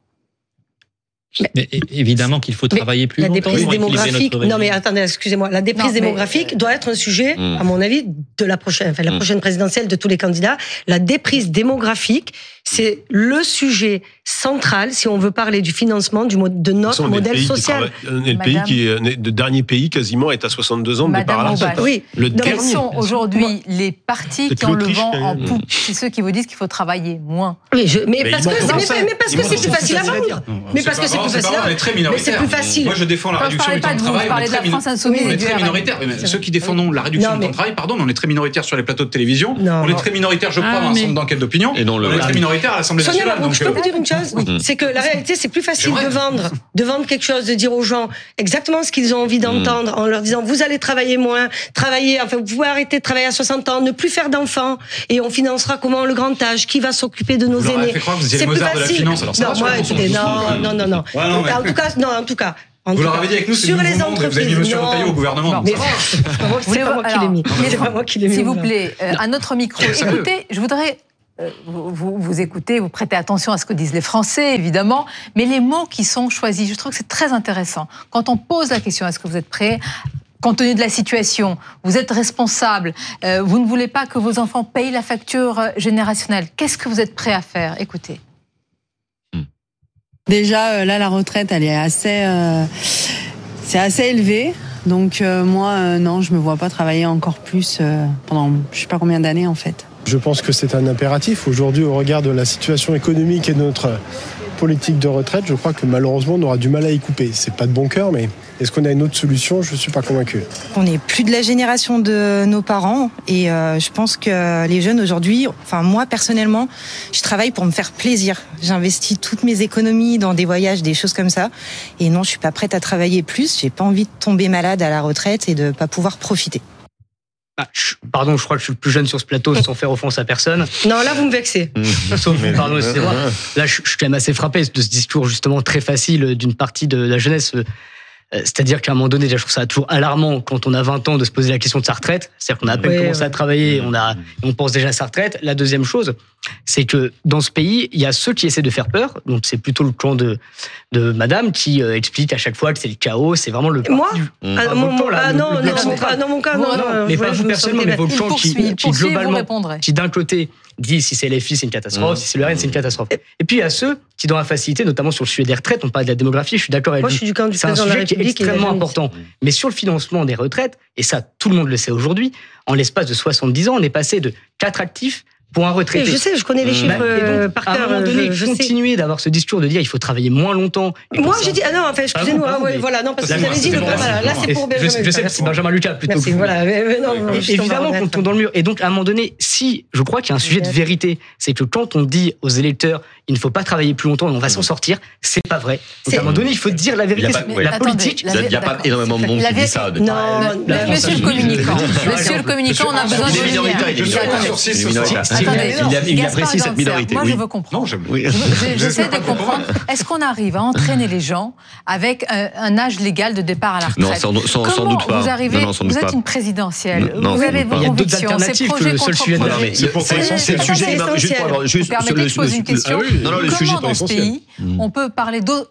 Mais évidemment qu'il faut travailler plus la longtemps. La déprise démographique, non mais attendez, excusez-moi, la déprise non, démographique mais... doit être un sujet, mmh. à mon avis, de la prochaine, enfin, la mmh. prochaine présidentielle de tous les candidats. La déprise démographique, c'est le sujet central si on veut parler du financement du, de notre modèle social. On est le pays qui est le dernier pays quasiment est à soixante-deux ans de départ à la retraite. Oui. Le Donc, quels sont aujourd'hui les partis qui ont le vent en poupe? C'est ceux qui vous disent qu'il faut travailler moins. Mais, je, mais, mais, parce que, mais, mais parce que c'est plus facile à vendre. Mais parce que c'est plus facile à vendre. Mais c'est plus facile. Moi, je défends la réduction du temps de travail. On de la France insoumise. On est très minoritaire. Ceux qui défendent la réduction du temps de travail, pardon, mais on est très minoritaire sur les plateaux de télévision. On est très minoritaire, je crois, dans un centre d'enquête d'opinion. On est très minoritaire majoritaire à l'Assemblée Sonia, nationale. donc, je peux vous dire une chose, oui. c'est que la réalité, c'est plus facile de vendre, de vendre quelque chose, de dire aux gens exactement ce qu'ils ont envie d'entendre, mmh. en leur disant vous allez travailler moins, travailler, enfin vous pouvez arrêter de travailler à soixante ans, ne plus faire d'enfants, et on financera comment le grand âge, qui va s'occuper de nos vous aînés. Fait croire que vous c'est plus facile. De la finance, alors ça non, moi, écoutez, non, non, non, non, ouais, non. Mais... En tout cas, non, en tout cas. En vous leur avez dit avec nous, c'est sur le les entreprises. Vous avez mis Monsieur Retailleau au gouvernement. Non, mais c'est pas moi qui l'ai mis. C'est pas moi qui l'ai mis. S'il vous plaît, à notre micro. Écoutez, je voudrais. Euh, vous, vous, vous écoutez, vous prêtez attention à ce que disent les Français, évidemment, mais les mots qui sont choisis, je trouve que c'est très intéressant. Quand on pose la question, est-ce que vous êtes prêts ? Compte tenu de la situation, vous êtes responsable, euh, vous ne voulez pas que vos enfants payent la facture générationnelle. Qu'est-ce que vous êtes prêts à faire ? Écoutez. Déjà, là, la retraite, elle est assez, euh, c'est assez élevé. Donc, euh, moi, euh, non, je me vois pas travailler encore plus euh, pendant je sais pas combien d'années, en fait. Je pense que c'est un impératif. Aujourd'hui, au regard de la situation économique et de notre politique de retraite, je crois que malheureusement, on aura du mal à y couper. C'est pas de bon cœur, mais est-ce qu'on a une autre solution ? Je suis pas convaincu. On n'est plus de la génération de nos parents et euh, je pense que les jeunes aujourd'hui, enfin moi personnellement, je travaille pour me faire plaisir. J'investis toutes mes économies dans des voyages, des choses comme ça. Et non, je suis pas prête à travailler plus. J'ai pas envie de tomber malade à la retraite et de pas pouvoir profiter. Ah, je, pardon, je crois que je suis le plus jeune sur ce plateau sans faire offense à personne. Non, là, vous me vexez. Sauf, pardon, excusez-moi. Là, je, je suis quand même assez frappé de ce discours justement très facile d'une partie de la jeunesse. C'est-à-dire qu'à un moment donné, je trouve ça toujours alarmant quand on a vingt ans de se poser la question de sa retraite. C'est-à-dire qu'on a à peine oui, commencé ouais. à travailler, on, a, on pense déjà à sa retraite. La deuxième chose, c'est que dans ce pays, il y a ceux qui essaient de faire peur. Donc c'est plutôt le camp de, de madame qui euh, explique à chaque fois que c'est le chaos. C'est vraiment le... Moi du, mmh. ah, mon, camp, là, ah, le, non, le non, mon cas, non, mon cas, non, non, non. Mais pas vous personnellement, mais votre camp qui, qui globalement, qui d'un côté dit si c'est L F I, c'est une catastrophe, mmh. si c'est le R N, c'est une catastrophe. Et puis il y a ceux qui, dans la facilité, notamment sur le sujet des retraites, on parle de la démographie, je suis d'accord avec vous. Moi, je suis du camp du président de la République. C'est un sujet qui est extrêmement important. Mais sur le financement des retraites, et ça, tout le monde le sait aujourd'hui, en l'espace de soixante-dix ans, on est passé de quatre actifs pour un retraité. Et je sais, je connais les chiffres bah, donc, par cœur. À un moment donné, je, je continuer sais. d'avoir ce discours de dire il faut travailler moins longtemps. Moi, j'ai dit ah non, enfin, excusez-moi, ouais, voilà, non, parce que vous avez dit le voilà, là, c'est pour Benjamin. Je sais, c'est Benjamin Lucas plutôt. Merci, voilà, mais non, évidemment qu'on tombe dans le mur. Et donc, à un moment donné, si je crois qu'il y a un sujet de vérité, c'est que quand on dit aux électeurs il ne faut pas travailler plus longtemps et on va s'en sortir, c'est pas vrai. Donc, à un moment donné, il faut dire la vérité. La politique, il n'y a pas énormément de monde qui dit ça. Non, monsieur le communiquant, monsieur le communicant, on a besoin de il apprécie cette minorité. Moi, je veux comprendre. J'essaie de comprendre. Est-ce qu'on arrive à entraîner les gens avec un âge légal de départ à la retraite ? Non, sans doute pas. Vous arrivez, vous êtes une présidentielle. Vous avez vos convictions. C'est projet contre projet. C'est le sujet. Vous permettez que je pose une question ? Comment dans ce pays on peut parler d'autres...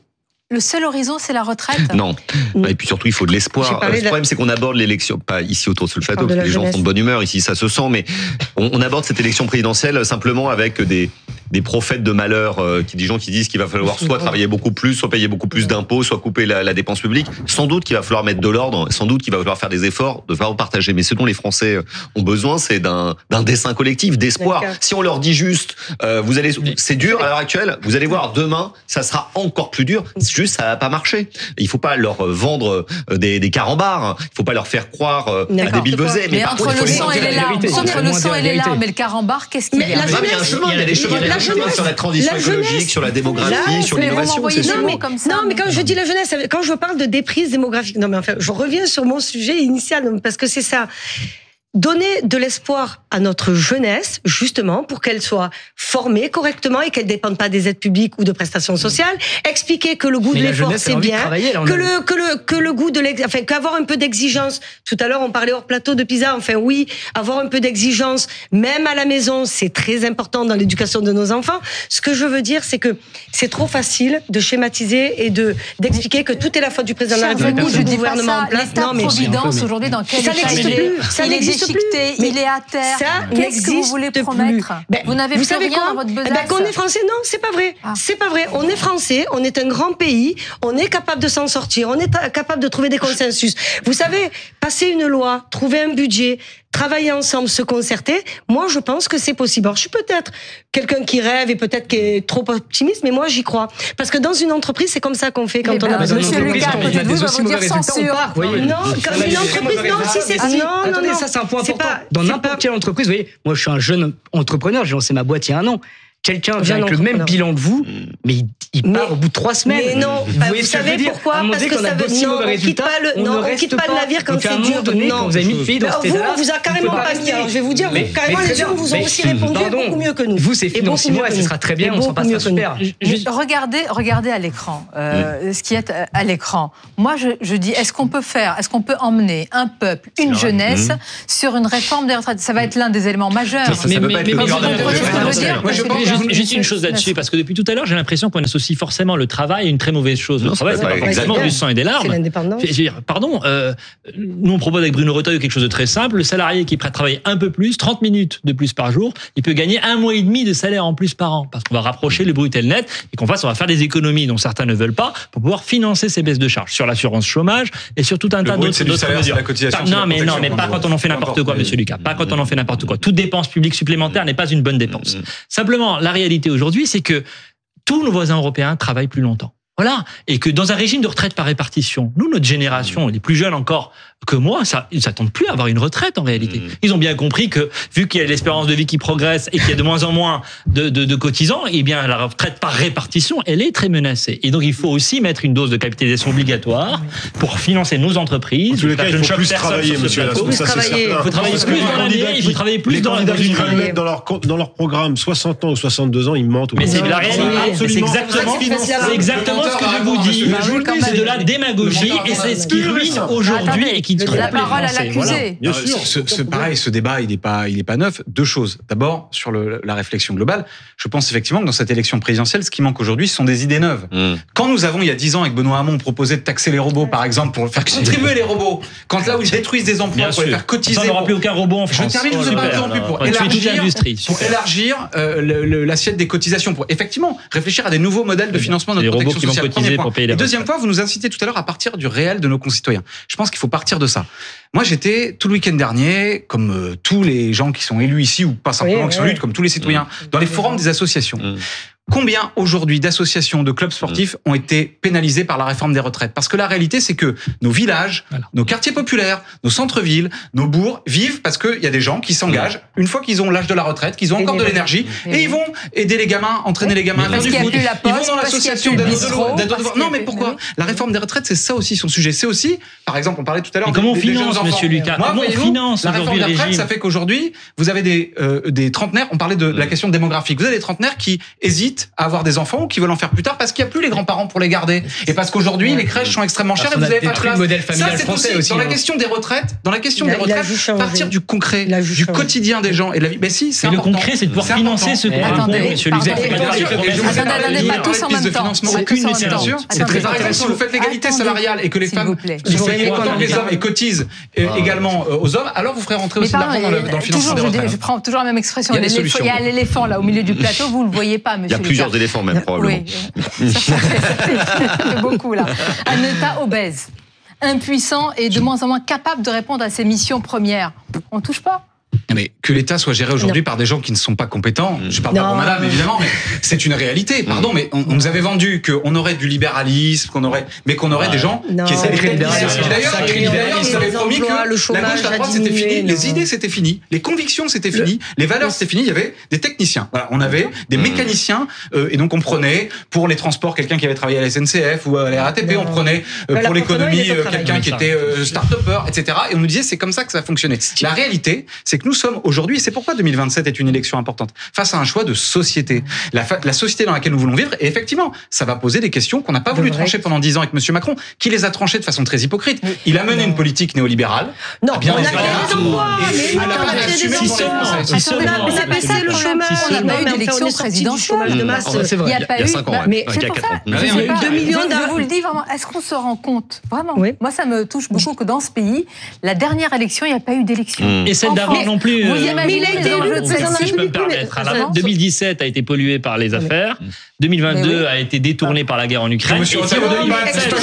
Le seul horizon, c'est la retraite ? Non. Et puis surtout, il faut de l'espoir. Le problème, la... c'est qu'on aborde l'élection, pas ici autour de ce plateau, parce que les gens sont de bonne humeur, ici ça se sent, mais on, on aborde cette élection présidentielle simplement avec des, des prophètes de malheur, euh, qui, des gens qui disent qu'il va falloir soit travailler beaucoup plus, soit payer beaucoup plus d'impôts, soit couper la, la dépense publique. Sans doute qu'il va falloir mettre de l'ordre, sans doute qu'il va falloir faire des efforts, de falloir partager. Mais ce dont les Français ont besoin, c'est d'un, d'un dessein collectif, d'espoir. D'accord. Si on leur dit juste, euh, vous allez, c'est dur à l'heure actuelle, vous allez voir demain, ça sera encore plus dur. Juste, ça va pas marcher. Il faut pas leur vendre des, des carambars. Il faut pas leur faire croire à des bilvesets. Mais, mais entre contre, le sang et les larmes, entre le sang et les larmes et le carambar, qu'est-ce qu'il y a ? Il y a un chemin, il y a des chemins, il y a des chemins sur la transition écologique, sur la démographie, sur l'innovation. C'est sûr. Non, mais quand je dis la jeunesse, quand je parle de déprise démographique, non, mais enfin, je reviens sur mon sujet initial parce que c'est ça. Donner de l'espoir à notre jeunesse, justement, pour qu'elle soit formée correctement et qu'elle ne dépende pas des aides publiques ou de prestations sociales. Expliquer que le goût mais de l'effort, c'est bien. Là, que, a... le, que, le, que le goût de l'exigence, enfin, qu'avoir un peu d'exigence. Tout à l'heure, on parlait hors plateau de Pisa. Enfin, oui, avoir un peu d'exigence, même à la maison, c'est très important dans l'éducation de nos enfants. Ce que je veux dire, c'est que c'est trop facile de schématiser et de, d'expliquer que tout est la faute du président de la République ou du gouvernement en place. Non, mais Providence, aujourd'hui, dans quel ça n'existe plus. Ça n'existe Chiqueté, il est à terre. Qu'est-ce que vous voulez promettre ? ben, Vous n'avez vous plus rien quoi dans votre besace. Ben, qu'on est français, non, c'est pas vrai. Ah. C'est pas vrai. On est français, on est un grand pays, on est capable de s'en sortir, on est capable de trouver des consensus. Vous savez, passer une loi, trouver un budget, travailler ensemble, se concerter, moi je pense que c'est possible. Alors je suis peut-être quelqu'un qui rêve et peut-être qui est trop optimiste, mais moi j'y crois. Parce que dans une entreprise, c'est comme ça qu'on fait quand mais on ben, a besoin de Monsieur Lucas, peut-être vous va vous dire censure. Non, quand une entreprise, non, si c'est ah, non, non, attendez, non, ça c'est un point important. Dans n'importe quelle entreprise, vous voyez, moi je suis un jeune entrepreneur, j'ai lancé ma boîte il y a un an. quelqu'un vient avec le même bilan que vous, mais il, il part mais, au bout de trois semaines. Mais non, vous, bah, vous savez pourquoi? Parce que ça veut dire non, on quitte pas le, non, on quitte pas le navire quand c'est dur. Donné, non, quand vous avez mis le pays dans bah, vous, on vous a carrément pas mis. Je vais vous dire, mais, carrément les gens vous ont aussi répondu beaucoup mieux que nous. Vous, c'est fini dans six mois, ce sera très bien, on s'en passera super. Regardez, regardez à l'écran, ce qui est à l'écran. Moi, je dis, est-ce qu'on peut faire, est-ce qu'on peut emmener un peuple, une jeunesse sur une réforme des retraites? Ça va être l'un des éléments majeurs. Mais juste une chose là-dessus, parce que depuis tout à l'heure, j'ai l'impression qu'on associe forcément le travail à une très mauvaise chose. Le non, travail, c'est pas forcément du sang et des larmes. C'est l'indépendance. Pardon, euh, nous on propose avec Bruno Retailleau quelque chose de très simple. Le salarié qui est prêt à travailler un peu plus, trente minutes de plus par jour, il peut gagner un mois et demi de salaire en plus par an, parce qu'on va rapprocher le brut et le net, et qu'en face, on va faire des économies dont certains ne veulent pas, pour pouvoir financer ces baisses de charges sur l'assurance chômage et sur tout un tas d'autres mesures. Non, mais non, mais pas quand on en fait n'importe quoi, Monsieur Lucas. Pas quand on en fait n'importe quoi. Toute dépense publique supplémentaire n'est pas une bonne dépense. Simplement, la réalité aujourd'hui, c'est que tous nos voisins européens travaillent plus longtemps. Voilà. Et que dans un régime de retraite par répartition, nous, notre génération, les plus jeunes encore que moi, ça, ils s'attendent plus à avoir une retraite en réalité. Mmh. Ils ont bien compris que, vu qu'il y a l'espérance de vie qui progresse et qu'il y a de moins en moins de, de, de cotisants, eh bien, la retraite par répartition, elle est très menacée. Et donc, il faut aussi mettre une dose de capitalisation obligatoire pour financer nos entreprises. En tous les cas, il faut plus travailler, monsieur Alain. Il faut travailler. Il faut travailler plus dans l'année, il faut travailler plus dans une vie. Dans leur, dans leur programme, soixante ans ou soixante-deux ans, ils mentent. Mais c'est de la réalité. C'est exactement, c'est exactement ce que je vous dis. C'est de la démagogie et c'est ce qui ruine aujourd'hui et qui la parole à l'accusé. Bien sûr. Ce, ce, pareil, ce débat, il n'est pas, il est pas neuf. Deux choses. D'abord, sur le, la réflexion globale, je pense effectivement que dans cette élection présidentielle, ce qui manque aujourd'hui, ce sont des idées neuves. Mm. Quand nous avons, il y a dix ans, avec Benoît Hamon, proposé de taxer les robots, par exemple, pour faire contribuer les robots, quand là où ils détruisent des emplois, Bien pour sûr. les faire cotiser. Ça n'aura plus aucun robot en France. Je termine, je vous ai pas interrompu pour élargir, pour élargir euh, le, le, l'assiette des cotisations, pour effectivement réfléchir à des nouveaux modèles de financement de notre protection sociale. Premier point. Et deuxième point, vous nous incitez tout à l'heure à partir du réel de nos concitoyens. Je pense qu'il faut partir de ça. Moi, j'étais tout le week-end dernier, comme euh, tous les gens qui sont élus ici, ou pas simplement oui, qui sont élus, comme tous les citoyens, mmh. dans les forums des associations. Mmh. Combien aujourd'hui d'associations, de clubs sportifs ont été pénalisés par la réforme des retraites? Parce que la réalité, c'est que nos villages, voilà. nos quartiers populaires, nos centres-villes, nos bourgs vivent parce qu'il y a des gens qui s'engagent une fois qu'ils ont l'âge de la retraite, qu'ils ont encore de l'énergie, et ils vont aider les gamins, entraîner les gamins à faire du foot. Ils vont dans l'association d'aide aux devoirs. Non, mais pourquoi? La réforme des retraites, c'est ça aussi son sujet. C'est aussi, par exemple, on parlait tout à l'heure. Et comment on finance, Monsieur Lucas? Comment on finance la réforme des retraites? Ça fait qu'aujourd'hui, vous avez des des trentenaires. On parlait de la question démographique. Vous avez des trentenaires qui hésitent à avoir des enfants ou qui veulent en faire plus tard parce qu'il n'y a plus les grands-parents pour les garder et parce qu'aujourd'hui les crèches sont extrêmement chères et vous n'avez pas de place. Le modèle familial ça, c'est français aussi, aussi dans la question des retraites, dans la question des retraites, partir du concret, du quotidien des gens et de la vie. Mais si, c'est important. Le concret, c'est de pouvoir financer ce qu'on Attendez, Monsieur Lucas. Attendez, pas tous en même temps. Aucune nécessité. C'est très intéressant. Si vous faites l'égalité salariale et que les femmes sont payées autant que les hommes et cotisent également aux hommes, alors vous ferez rentrer aussi de l'argent dans le financement des retraites. Je prends toujours la même expression. Il y a l'éléphant là au milieu du plateau, vous le voyez pas, Monsieur Lucas. Il y a plusieurs éléphants même probablement. Oui, ça, ça, fait, ça fait beaucoup là. Un État obèse, impuissant et de moins en moins capable de répondre à ses missions premières. On touche pas. Mais que l'État soit géré aujourd'hui non. par des gens qui ne sont pas compétents, je parle non. pas pour madame évidemment, mais c'est une réalité. Pardon, mais on, on nous avait vendu qu'on aurait du libéralisme, qu'on aurait, mais qu'on aurait ouais. des gens non. qui étaient très D'ailleurs, d'ailleurs ils avaient promis que la gauche, la droite, c'était fini, les idées, c'était fini, les convictions, c'était fini, les valeurs, c'était fini. Il y avait des techniciens. Voilà, on avait des mécaniciens, euh, et donc on prenait pour les transports quelqu'un qui avait travaillé à la S N C F ou à la R A T P, on prenait euh, pour l'économie euh, quelqu'un qui était euh, start-upper, et cetera. Et on nous disait c'est comme ça que ça fonctionnait. La réalité, c'est que nous sommes aujourd'hui, et c'est pourquoi deux mille vingt-sept est une élection importante, face à un choix de société. La, fa- la société dans laquelle nous voulons vivre, et effectivement, ça va poser des questions qu'on n'a pas voulu trancher pendant dix ans avec Monsieur Macron, qui les a tranchées de façon très hypocrite. Il a mené non. une politique néolibérale. Non, bien on a créé des emplois, mais on a créé des emplois. On a baissé le chômage. On n'a pas eu d'élection présidentielle de masse. Il y a pas eu. Mais c'est pour ça. Il y a eu deux millions. Je vous le dis vraiment. Est-ce qu'on se rend compte vraiment? Moi, ça me touche beaucoup que dans ce pays, la dernière élection, il n'y a pas eu d'élection. Et celle d'avant non plus. Vous imaginez les enjeux de celle-ci? Si je peux me permettre. Alors, deux mille dix-sept a été pollué par les affaires. deux mille vingt-deux a été détourné par la guerre en Ukraine. Et si en deux mille vingt-sept,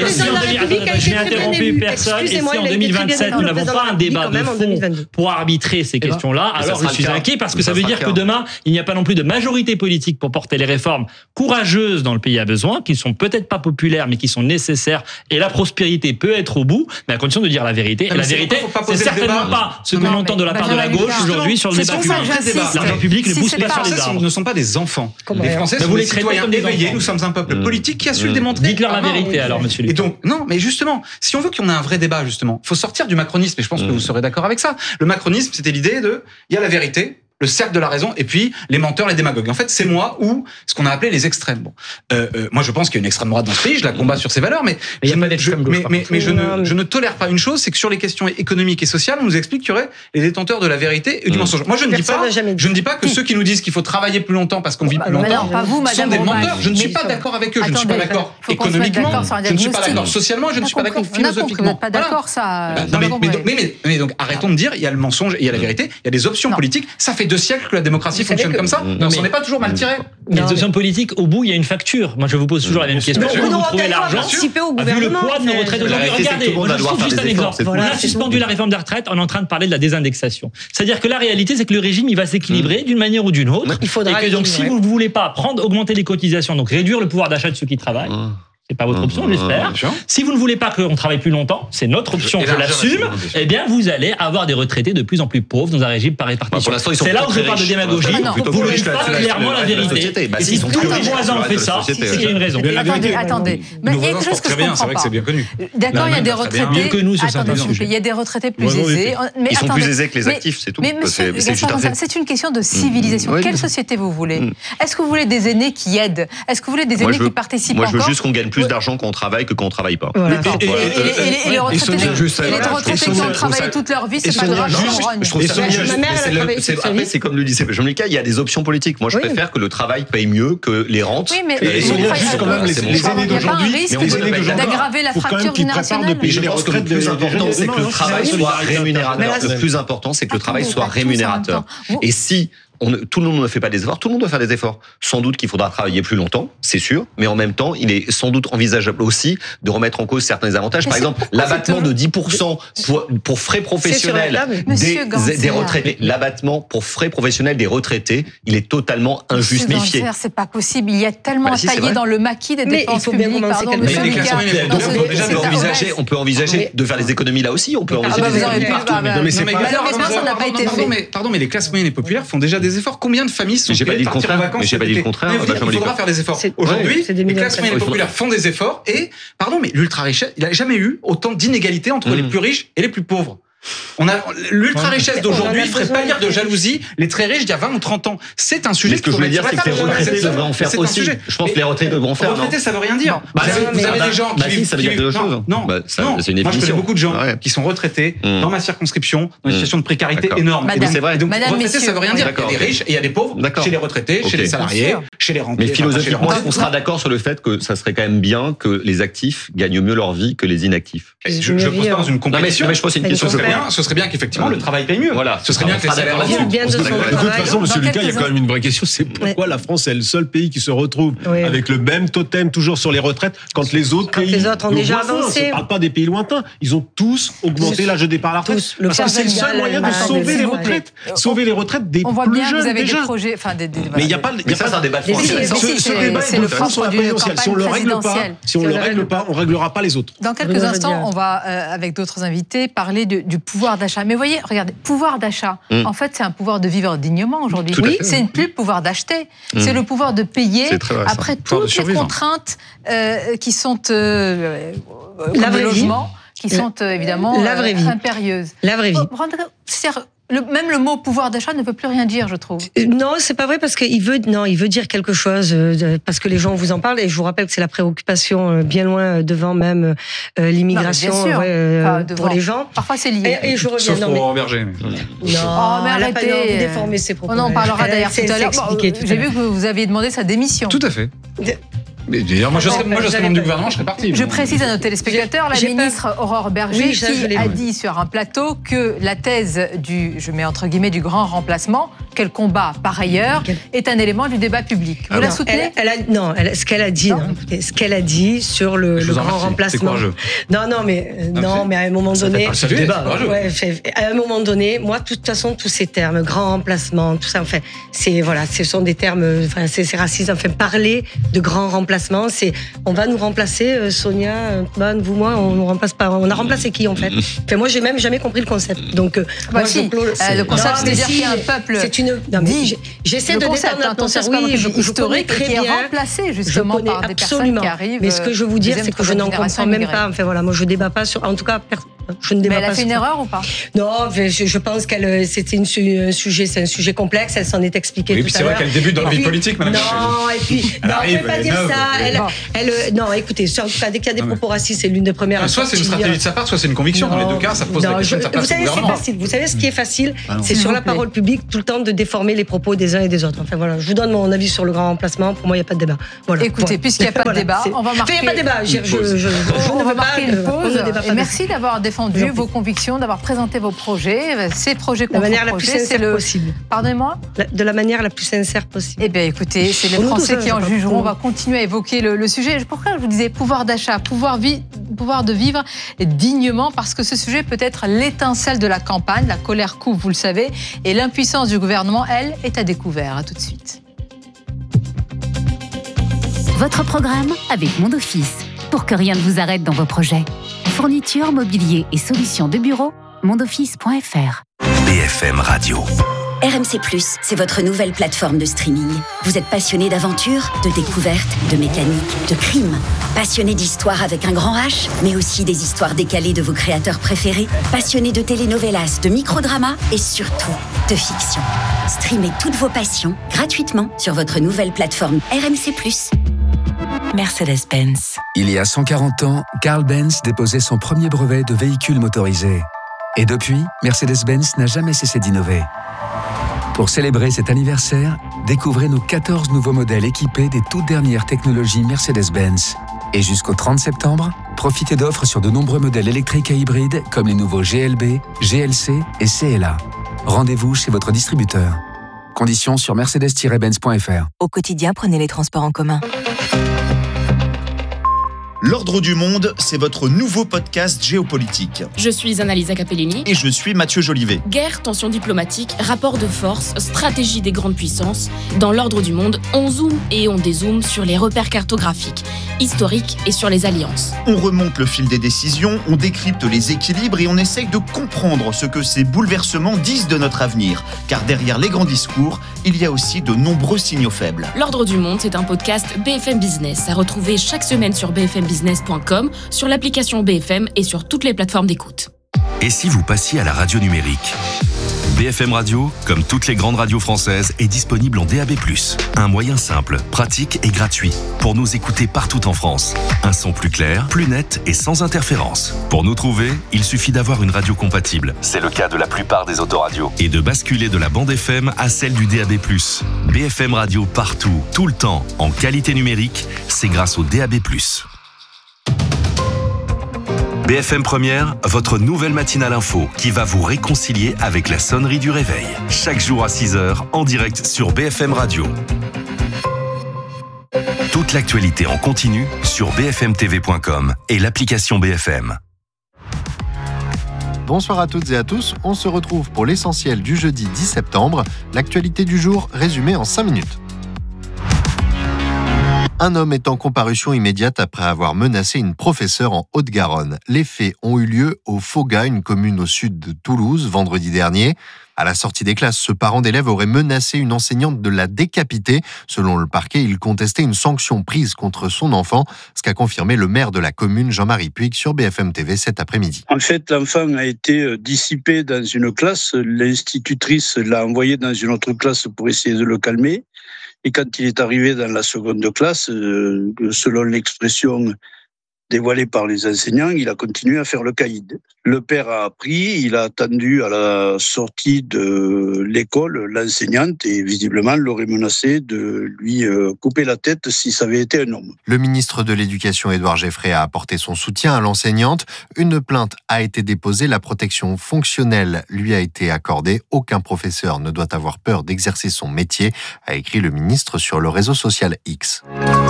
je n'ai interrompu personne, et si en deux mille vingt-sept, nous n'avons pas un débat de fond pour arbitrer ces questions-là, alors je suis inquiet parce que ça veut dire que demain, il n'y a pas non plus de majorité politique pour porter les réformes courageuses dont le pays a besoin, qui ne sont peut-être pas populaires, mais qui sont nécessaires. Et la prospérité peut être au bout, mais à condition de dire la vérité. Et la vérité, c'est certainement pas ce qu'on entend de la part part de la gauche aujourd'hui sur le débat public. L'argent public ne pousse pas sur les arbres. Ne sont pas des enfants. Les Français sont des citoyens éveillés. Nous sommes un peuple politique qui a su le démontrer. Dites-leur la vérité alors, monsieur. Et donc, non, mais justement, si on veut qu'on ait un vrai débat, justement, il faut sortir du macronisme. Et je pense que vous serez d'accord avec ça. Le macronisme, c'était l'idée de, il y a la vérité, le cercle de la raison, et puis les menteurs, les démagogues. En fait, c'est moi ou ce qu'on a appelé les extrêmes. Bon, euh, euh, moi, je pense qu'il y a une extrême droite dans ce pays. Je la combats sur ses valeurs, mais mais, je, pas je, mais, mais, mais je ne, je ne tolère pas une chose, c'est que sur les questions économiques et sociales, on nous explique qu'il y aurait les détenteurs de la vérité et du mmh. mensonge. Moi, je ne dis pas, je ne dis pas que ceux qui nous disent qu'il faut travailler plus longtemps parce qu'on vit plus longtemps sont des menteurs. Je ne suis pas d'accord avec eux. Je ne suis pas d'accord économiquement. Je ne suis pas d'accord socialement. Je ne suis pas d'accord philosophiquement. Pas d'accord, ça. Mais donc, arrêtons de dire, il y a le mensonge et il y a la vérité. Il y a des options politiques. Ça fait deux siècles que la démocratie fonctionne comme ça. Non, on n'est pas toujours mal tiré. Les options politiques, au bout, il y a une facture. Moi, je vous pose toujours la même question. Où vous trouvez l'argent, vu le poids de nos retraites aujourd'hui. Regardez, moi, je trouve juste un exemple. On a suspendu la réforme des retraites, on est en train de parler de la désindexation. C'est-à-dire que la réalité, c'est que le régime, il va s'équilibrer d'une manière ou d'une autre. Il faudra et que donc, si vous ne voulez pas prendre, augmenter les cotisations, donc réduire le pouvoir d'achat de ceux qui travaillent, c'est pas votre option, j'espère. Si vous ne voulez pas qu'on travaille plus longtemps, c'est notre option, je l'assume. Eh bien, vous allez avoir des retraités de plus en plus pauvres dans un régime par répartition. C'est là où je parle de démagogie. Vous ne dites pas clairement la vérité. Et si tous les voisins ont fait ça, c'est qu'il y a une raison. Attendez, attendez. Mais il y a quelque chose que je comprends pas. C'est vrai que c'est bien connu. D'accord, il y a des retraités. Mieux que nous sur certains sujets. Il y a des retraités plus aisés. Ils sont plus aisés que les actifs, c'est tout. Mais monsieur, c'est une question de civilisation. Quelle société vous voulez ? Est-ce que vous voulez des aînés qui aident ? Est-ce que vous voulez des aînés qui participent encore ? Moi, je veux juste qu'on gagne plus d'argent qu'on travaille que quand on travaille pas. Voilà. Et, et, et, et les retraités, et les retraités qui ont travaillé toute leur vie, c'est pas grave. Je trouve ça ma mère, elle a travaillé toute sa vie. Après, c'est comme le disait Jean-Luc, il y a des options politiques. Moi, je préfère que le travail paye mieux que les rentes. Oui, mais et Sonia, juste quand même, les aînés d'aujourd'hui, les aînés d'aujourd'hui, d'aggraver la fracture générationnelle. Mais je pense que le plus important, c'est que le travail soit rémunérateur. Le plus important, c'est que le travail soit rémunérateur. Et si On, tout le monde ne fait pas des efforts, tout le monde doit faire des efforts. Sans doute qu'il faudra travailler plus longtemps, c'est sûr, mais en même temps, il est sans doute envisageable aussi de remettre en cause certains avantages. Mais par exemple, l'abattement de dix pour cent pour, pour frais professionnels des, des retraités. L'abattement pour frais professionnels des retraités, il est totalement injustifié. Monsieur, c'est pas possible. Il y a tellement bah, si, taillé dans le maquis des dépenses publiques. Pardon, mais les classes moyennes, donc on peut déjà envisager, on peut envisager de faire des économies là aussi. On peut envisager des économies partout. Mais ça n'a pas été fait. Pardon, mais les classes moyennes et populaires font déjà des efforts. Combien de familles sont j'ai pas dit le contraire, mais j'ai pas dit le contraire. Il faudra faire des efforts. Aujourd'hui, les classes moyennes et populaires font des efforts et, pardon, mais l'ultra-richesse, il n'a jamais eu autant d'inégalités entre les plus riches et les plus pauvres. On a l'ultra-richesse d'aujourd'hui ferait pâlir de jalousie les très riches d'il y a vingt ou trente ans. C'est un sujet. Ce que je voulais dire, c'est que les retraités devraient en faire aussi. Je pense que les retraités devront faire. Retraités, ça veut rien dire. Vous avez des gens qui vivent. Ça veut dire quelque chose. Non, non. C'est une définition. Moi, je connais beaucoup de gens qui sont retraités dans ma circonscription, dans une situation de précarité énorme. C'est vrai. Donc, retraités, ça veut rien dire. Il y a des riches et il y a des pauvres. Chez les retraités, chez les salariés, chez les rentiers. Mais philosophiquement, on sera d'accord sur le fait que ça serait quand même bien que les actifs gagnent mieux leur vie que les inactifs. Je ne pose pas dans une compétition. Mais je pense que c'est une question. Ce serait bien qu'effectivement le travail paye mieux. Voilà. Ce serait bien que les salaires augmentent. De toute façon, monsieur Lucas, il y a quand même une vraie question. C'est pourquoi la France est le seul pays qui se retrouve avec le même totem toujours sur les retraites quand les autres pays. Les autres ont déjà avancé. On ne parle pas des pays lointains. Ils ont tous augmenté l'âge de départ à la retraite. Parce que c'est le seul moyen de sauver les retraites. Sauver les retraites des plus jeunes déjà. Mais il n'y a pas. Mais ça, c'est un débat de fond. Ce débat est de fond sur la présidentielle. Si on le règle pas, si on le règle pas, on réglera pas les autres. Dans quelques instants, on va avec d'autres invités parler du pouvoir d'achat. Mais voyez, regardez, pouvoir d'achat. Mmh. En fait, c'est un pouvoir de vivre dignement aujourd'hui. Oui, c'est une plus le pouvoir d'acheter. Mmh. C'est le pouvoir de payer après toutes les contraintes euh, qui sont euh, la vraie logement, qui la, sont euh, évidemment la vraie vie. Euh, impérieuses. La vraie vie. C'est-à-dire, le, même le mot pouvoir d'achat ne veut plus rien dire, je trouve. Non, c'est pas vrai parce qu'il veut, non, il veut dire quelque chose euh, parce que les gens vous en parlent et je vous rappelle que c'est la préoccupation euh, bien loin devant même euh, l'immigration non, sûr, euh, enfin, pour les gens. Parfois c'est lié. Et, et je reviens. Sauf non, pour mais... Aurore Berger. Mais... Non, oh, mais arrêtez. Pas, non, vous déformez ses propos. On en parlera d'ailleurs tout à l'heure. Bon, j'ai vu que vous aviez demandé sa démission. Tout à fait. De... Mais d'ailleurs, moi, je serais, moi, je serais membre du gouvernement, je serais parti. Je précise à nos téléspectateurs, la ministre Aurore Berger oui, qui a dit sur un plateau que la thèse du, je mets entre guillemets, du grand remplacement qu'elle combat par ailleurs, est un élément du débat public. Vous ah la non, soutenez elle, elle a, Non, elle, ce qu'elle a dit, non. Non, écoutez, ce qu'elle a dit sur le, le grand remplacement. Non, non, mais euh, non, non mais à un moment donné, c'est le débat. Ouais, à un moment donné, moi, de toute façon, tous ces termes, grand remplacement, tout ça, enfin, c'est voilà, ce sont des termes, enfin, c'est, c'est raciste. Enfin, parler de grand remplacement, c'est, on va nous remplacer, euh, Sonia, Ben, vous, moi, on nous remplace pas. On a remplacé qui en fait? Enfin, moi, j'ai même jamais compris le concept. Donc, euh, bah, moi, si. euh, le concept, c'est dire si, qu'il y a un peuple. C'est une. Non, mais j'essaie de détendre l'atmosphère. Oui, je, je connais très bien. Qui est remplacé justement par des absolument. personnes qui arrivent. Mais ce que je veux vous dire, c'est que je n'en comprends même pas. Enfin voilà, moi je débat pas sur. En tout cas, je ne débat pas. Mais elle a fait sur... une erreur ou pas? Non, je, je pense qu'elle c'était une, un sujet, c'est un sujet complexe. Elle s'en est expliquée. Oui, tout puis à c'est l'heure. vrai qu'elle débute dans la vie politique, madame. Non, et puis elle non, arrive, on peut pas dire neuve, ça. Elle, elle, non, écoutez, en tout cas, dès qu'il y a des propos racistes, c'est l'une des premières. Soit c'est une stratégie de sa part, soit c'est une conviction. Dans les deux cas, ça pose la question de sa place. Vous savez, c'est facile. Vous savez ce qui est facile, c'est sur la parole publique tout le temps de déformer les propos des uns et des autres. Enfin voilà, je vous donne mon avis sur le grand remplacement. Pour moi, il n'y a pas de débat. Voilà. Écoutez, puisqu'il n'y a pas de débat, on va marquer. Il n'y a pas de débat. Je, je, je, on ne va marquer une pause. Et merci d'avoir défendu vos convictions, d'avoir présenté vos projets, ces projets contre de la manière la plus sincère le... possible. Pardonnez-moi. De la manière la plus sincère possible. Eh bien, écoutez, c'est les Français qui en jugeront. On va continuer à évoquer le, le sujet. Pourquoi je vous disais pouvoir d'achat, pouvoir, vi- pouvoir de vivre dignement, parce que ce sujet peut être l'étincelle de la campagne. La colère couve, vous le savez, et l'impuissance du gouvernement, elle, est à découvert. À tout de suite. Votre programme avec Mon Office, pour que rien ne vous arrête dans vos projets. Fourniture, mobilier et solutions de bureau, mondoffice point f r. B F M Radio. R M C plus, c'est votre nouvelle plateforme de streaming. Vous êtes passionné d'aventure, de découverte, de mécanique, de crime. Passionné d'histoire avec un grand H, mais aussi des histoires décalées de vos créateurs préférés. Passionné de telenovelas, de microdramas et surtout de fiction. Streamez toutes vos passions gratuitement sur votre nouvelle plateforme R M C plus. Mercedes-Benz. Il y a cent quarante ans, Carl Benz déposait son premier brevet de véhicule motorisé. Et depuis, Mercedes-Benz n'a jamais cessé d'innover. Pour célébrer cet anniversaire, découvrez nos quatorze nouveaux modèles équipés des toutes dernières technologies Mercedes-Benz. Et jusqu'au trente septembre, profitez d'offres sur de nombreux modèles électriques et hybrides comme les nouveaux G L B, G L C et C L A. Rendez-vous chez votre distributeur. Conditions sur mercedes tiret benz point f r. Au quotidien, prenez les transports en commun. L'Ordre du Monde, c'est votre nouveau podcast géopolitique. Je suis Annalisa Capellini. Et je suis Mathieu Jolivet. Guerre, tensions diplomatiques, rapports de force, stratégie des grandes puissances. Dans l'Ordre du Monde, on zoome et on dézoome sur les repères cartographiques, historiques et sur les alliances. On remonte le fil des décisions, on décrypte les équilibres et on essaye de comprendre ce que ces bouleversements disent de notre avenir. Car derrière les grands discours, il y a aussi de nombreux signaux faibles. L'Ordre du Monde, c'est un podcast B F M Business à retrouver chaque semaine sur b f m business point com, sur l'application B F M et sur toutes les plateformes d'écoute. Et si vous passiez à la radio numérique ? B F M Radio, comme toutes les grandes radios françaises, est disponible en D A B plus. Un moyen simple, pratique et gratuit pour nous écouter partout en France. Un son plus clair, plus net et sans interférence. Pour nous trouver, il suffit d'avoir une radio compatible. C'est le cas de la plupart des autoradios. Et de basculer de la bande F M à celle du D A B plus. B F M Radio partout, tout le temps, en qualité numérique, c'est grâce au D A B plus. B F M Première, votre nouvelle matinale info qui va vous réconcilier avec la sonnerie du réveil. Chaque jour à six heures, en direct sur B F M Radio. Toute l'actualité en continu sur b f m t v point com et l'application B F M. Bonsoir à toutes et à tous, on se retrouve pour l'essentiel du jeudi dix septembre, l'actualité du jour résumée en cinq minutes. Un homme est en comparution immédiate après avoir menacé une professeure en Haute-Garonne. Les faits ont eu lieu au Faugas, une commune au sud de Toulouse, vendredi dernier. À la sortie des classes, ce parent d'élève aurait menacé une enseignante de la décapiter. Selon le parquet, il contestait une sanction prise contre son enfant, ce qu'a confirmé le maire de la commune, Jean-Marie Puig, sur B F M T V cet après-midi. En fait, l'enfant a été dissipé dans une classe. L'institutrice l'a envoyé dans une autre classe pour essayer de le calmer. Et quand il est arrivé dans la seconde classe, euh, selon l'expression dévoilé par les enseignants, il a continué à faire le caïd. Le père a appris, il a attendu à la sortie de l'école l'enseignante et visiblement l'aurait menacé de lui couper la tête si ça avait été un homme. Le ministre de l'Éducation, Édouard Geffray, a apporté son soutien à l'enseignante. Une plainte a été déposée, la protection fonctionnelle lui a été accordée. Aucun professeur ne doit avoir peur d'exercer son métier, a écrit le ministre sur le réseau social X.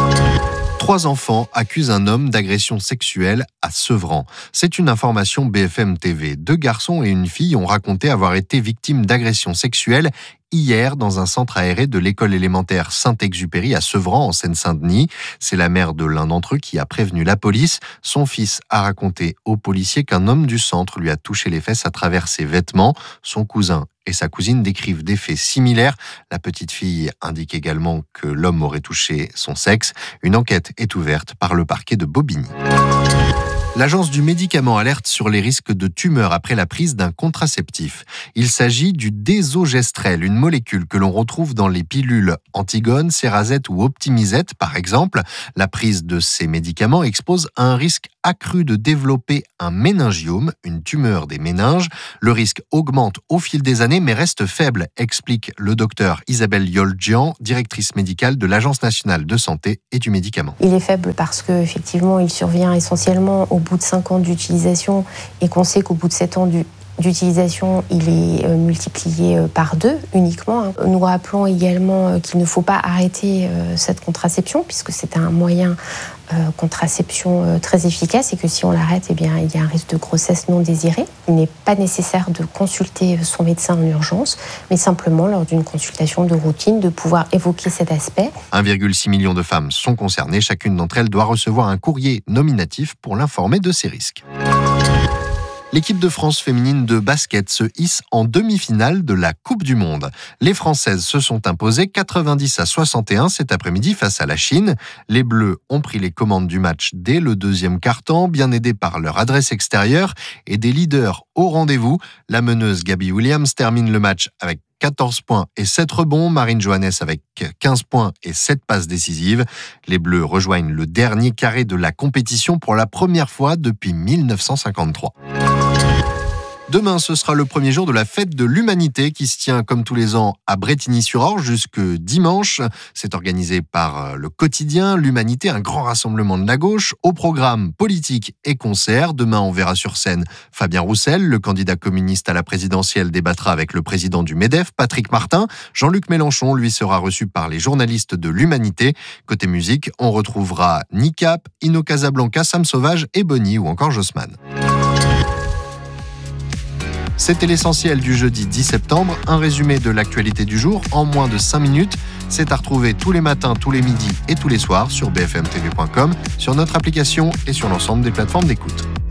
Trois enfants accusent un homme d'agression sexuelle à Sevran. C'est une information B F M T V. Deux garçons et une fille ont raconté avoir été victimes d'agressions sexuelles hier dans un centre aéré de l'école élémentaire Saint-Exupéry à Sevran, en Seine-Saint-Denis. C'est la mère de l'un d'entre eux qui a prévenu la police. Son fils a raconté aux policiers qu'un homme du centre lui a touché les fesses à travers ses vêtements. Son cousin et sa cousine décrivent des faits similaires. La petite fille indique également que l'homme aurait touché son sexe. Une enquête est ouverte par le parquet de Bobigny. L'Agence du médicament alerte sur les risques de tumeur après la prise d'un contraceptif. Il s'agit du désogestrel, une molécule que l'on retrouve dans les pilules Antigone, Cerazette ou Optimizette, par exemple. La prise de ces médicaments expose à un risque accru de développer un méningiome, une tumeur des méninges. Le risque augmente au fil des années, mais reste faible, explique le docteur Isabelle Yoljian, directrice médicale de l'Agence nationale de santé et du médicament. Il est faible parce qu'effectivement, il survient essentiellement au bout de cinq ans d'utilisation et qu'on sait qu'au bout de sept ans d'utilisation, il est multiplié par deux uniquement. Nous rappelons également qu'il ne faut pas arrêter cette contraception puisque c'est un moyen de contraception très efficace et que si on l'arrête, eh bien, il y a un risque de grossesse non désirée. Il n'est pas nécessaire de consulter son médecin en urgence, mais simplement lors d'une consultation de routine, de pouvoir évoquer cet aspect. un virgule six million de femmes sont concernées. Chacune d'entre elles doit recevoir un courrier nominatif pour l'informer de ces risques. L'équipe de France féminine de basket se hisse en demi-finale de la Coupe du Monde. Les Françaises se sont imposées quatre-vingt-dix à soixante et un cet après-midi face à la Chine. Les Bleus ont pris les commandes du match dès le deuxième quart-temps, bien aidés par leur adresse extérieure et des leaders au rendez-vous. La meneuse Gabby Williams termine le match avec quatorze points et sept rebonds. Marine Johannes avec quinze points et sept passes décisives. Les Bleus rejoignent le dernier carré de la compétition pour la première fois depuis mille neuf cent cinquante-trois. Demain, ce sera le premier jour de la fête de l'humanité qui se tient comme tous les ans à Brétigny-sur-Orge jusque dimanche. C'est organisé par le quotidien L'Humanité, un grand rassemblement de la gauche. Au programme politique et concerts. Demain, on verra sur scène Fabien Roussel, le candidat communiste à la présidentielle, débattra avec le président du MEDEF, Patrick Martin. Jean-Luc Mélenchon, lui, sera reçu par les journalistes de l'Humanité. Côté musique, on retrouvera Nicap, Ino Casablanca, Sam Sauvage et Bonnie ou encore Jossman. C'était l'essentiel du jeudi dix septembre, un résumé de l'actualité du jour en moins de cinq minutes. C'est à retrouver tous les matins, tous les midis et tous les soirs sur b f m t v point com, sur notre application et sur l'ensemble des plateformes d'écoute.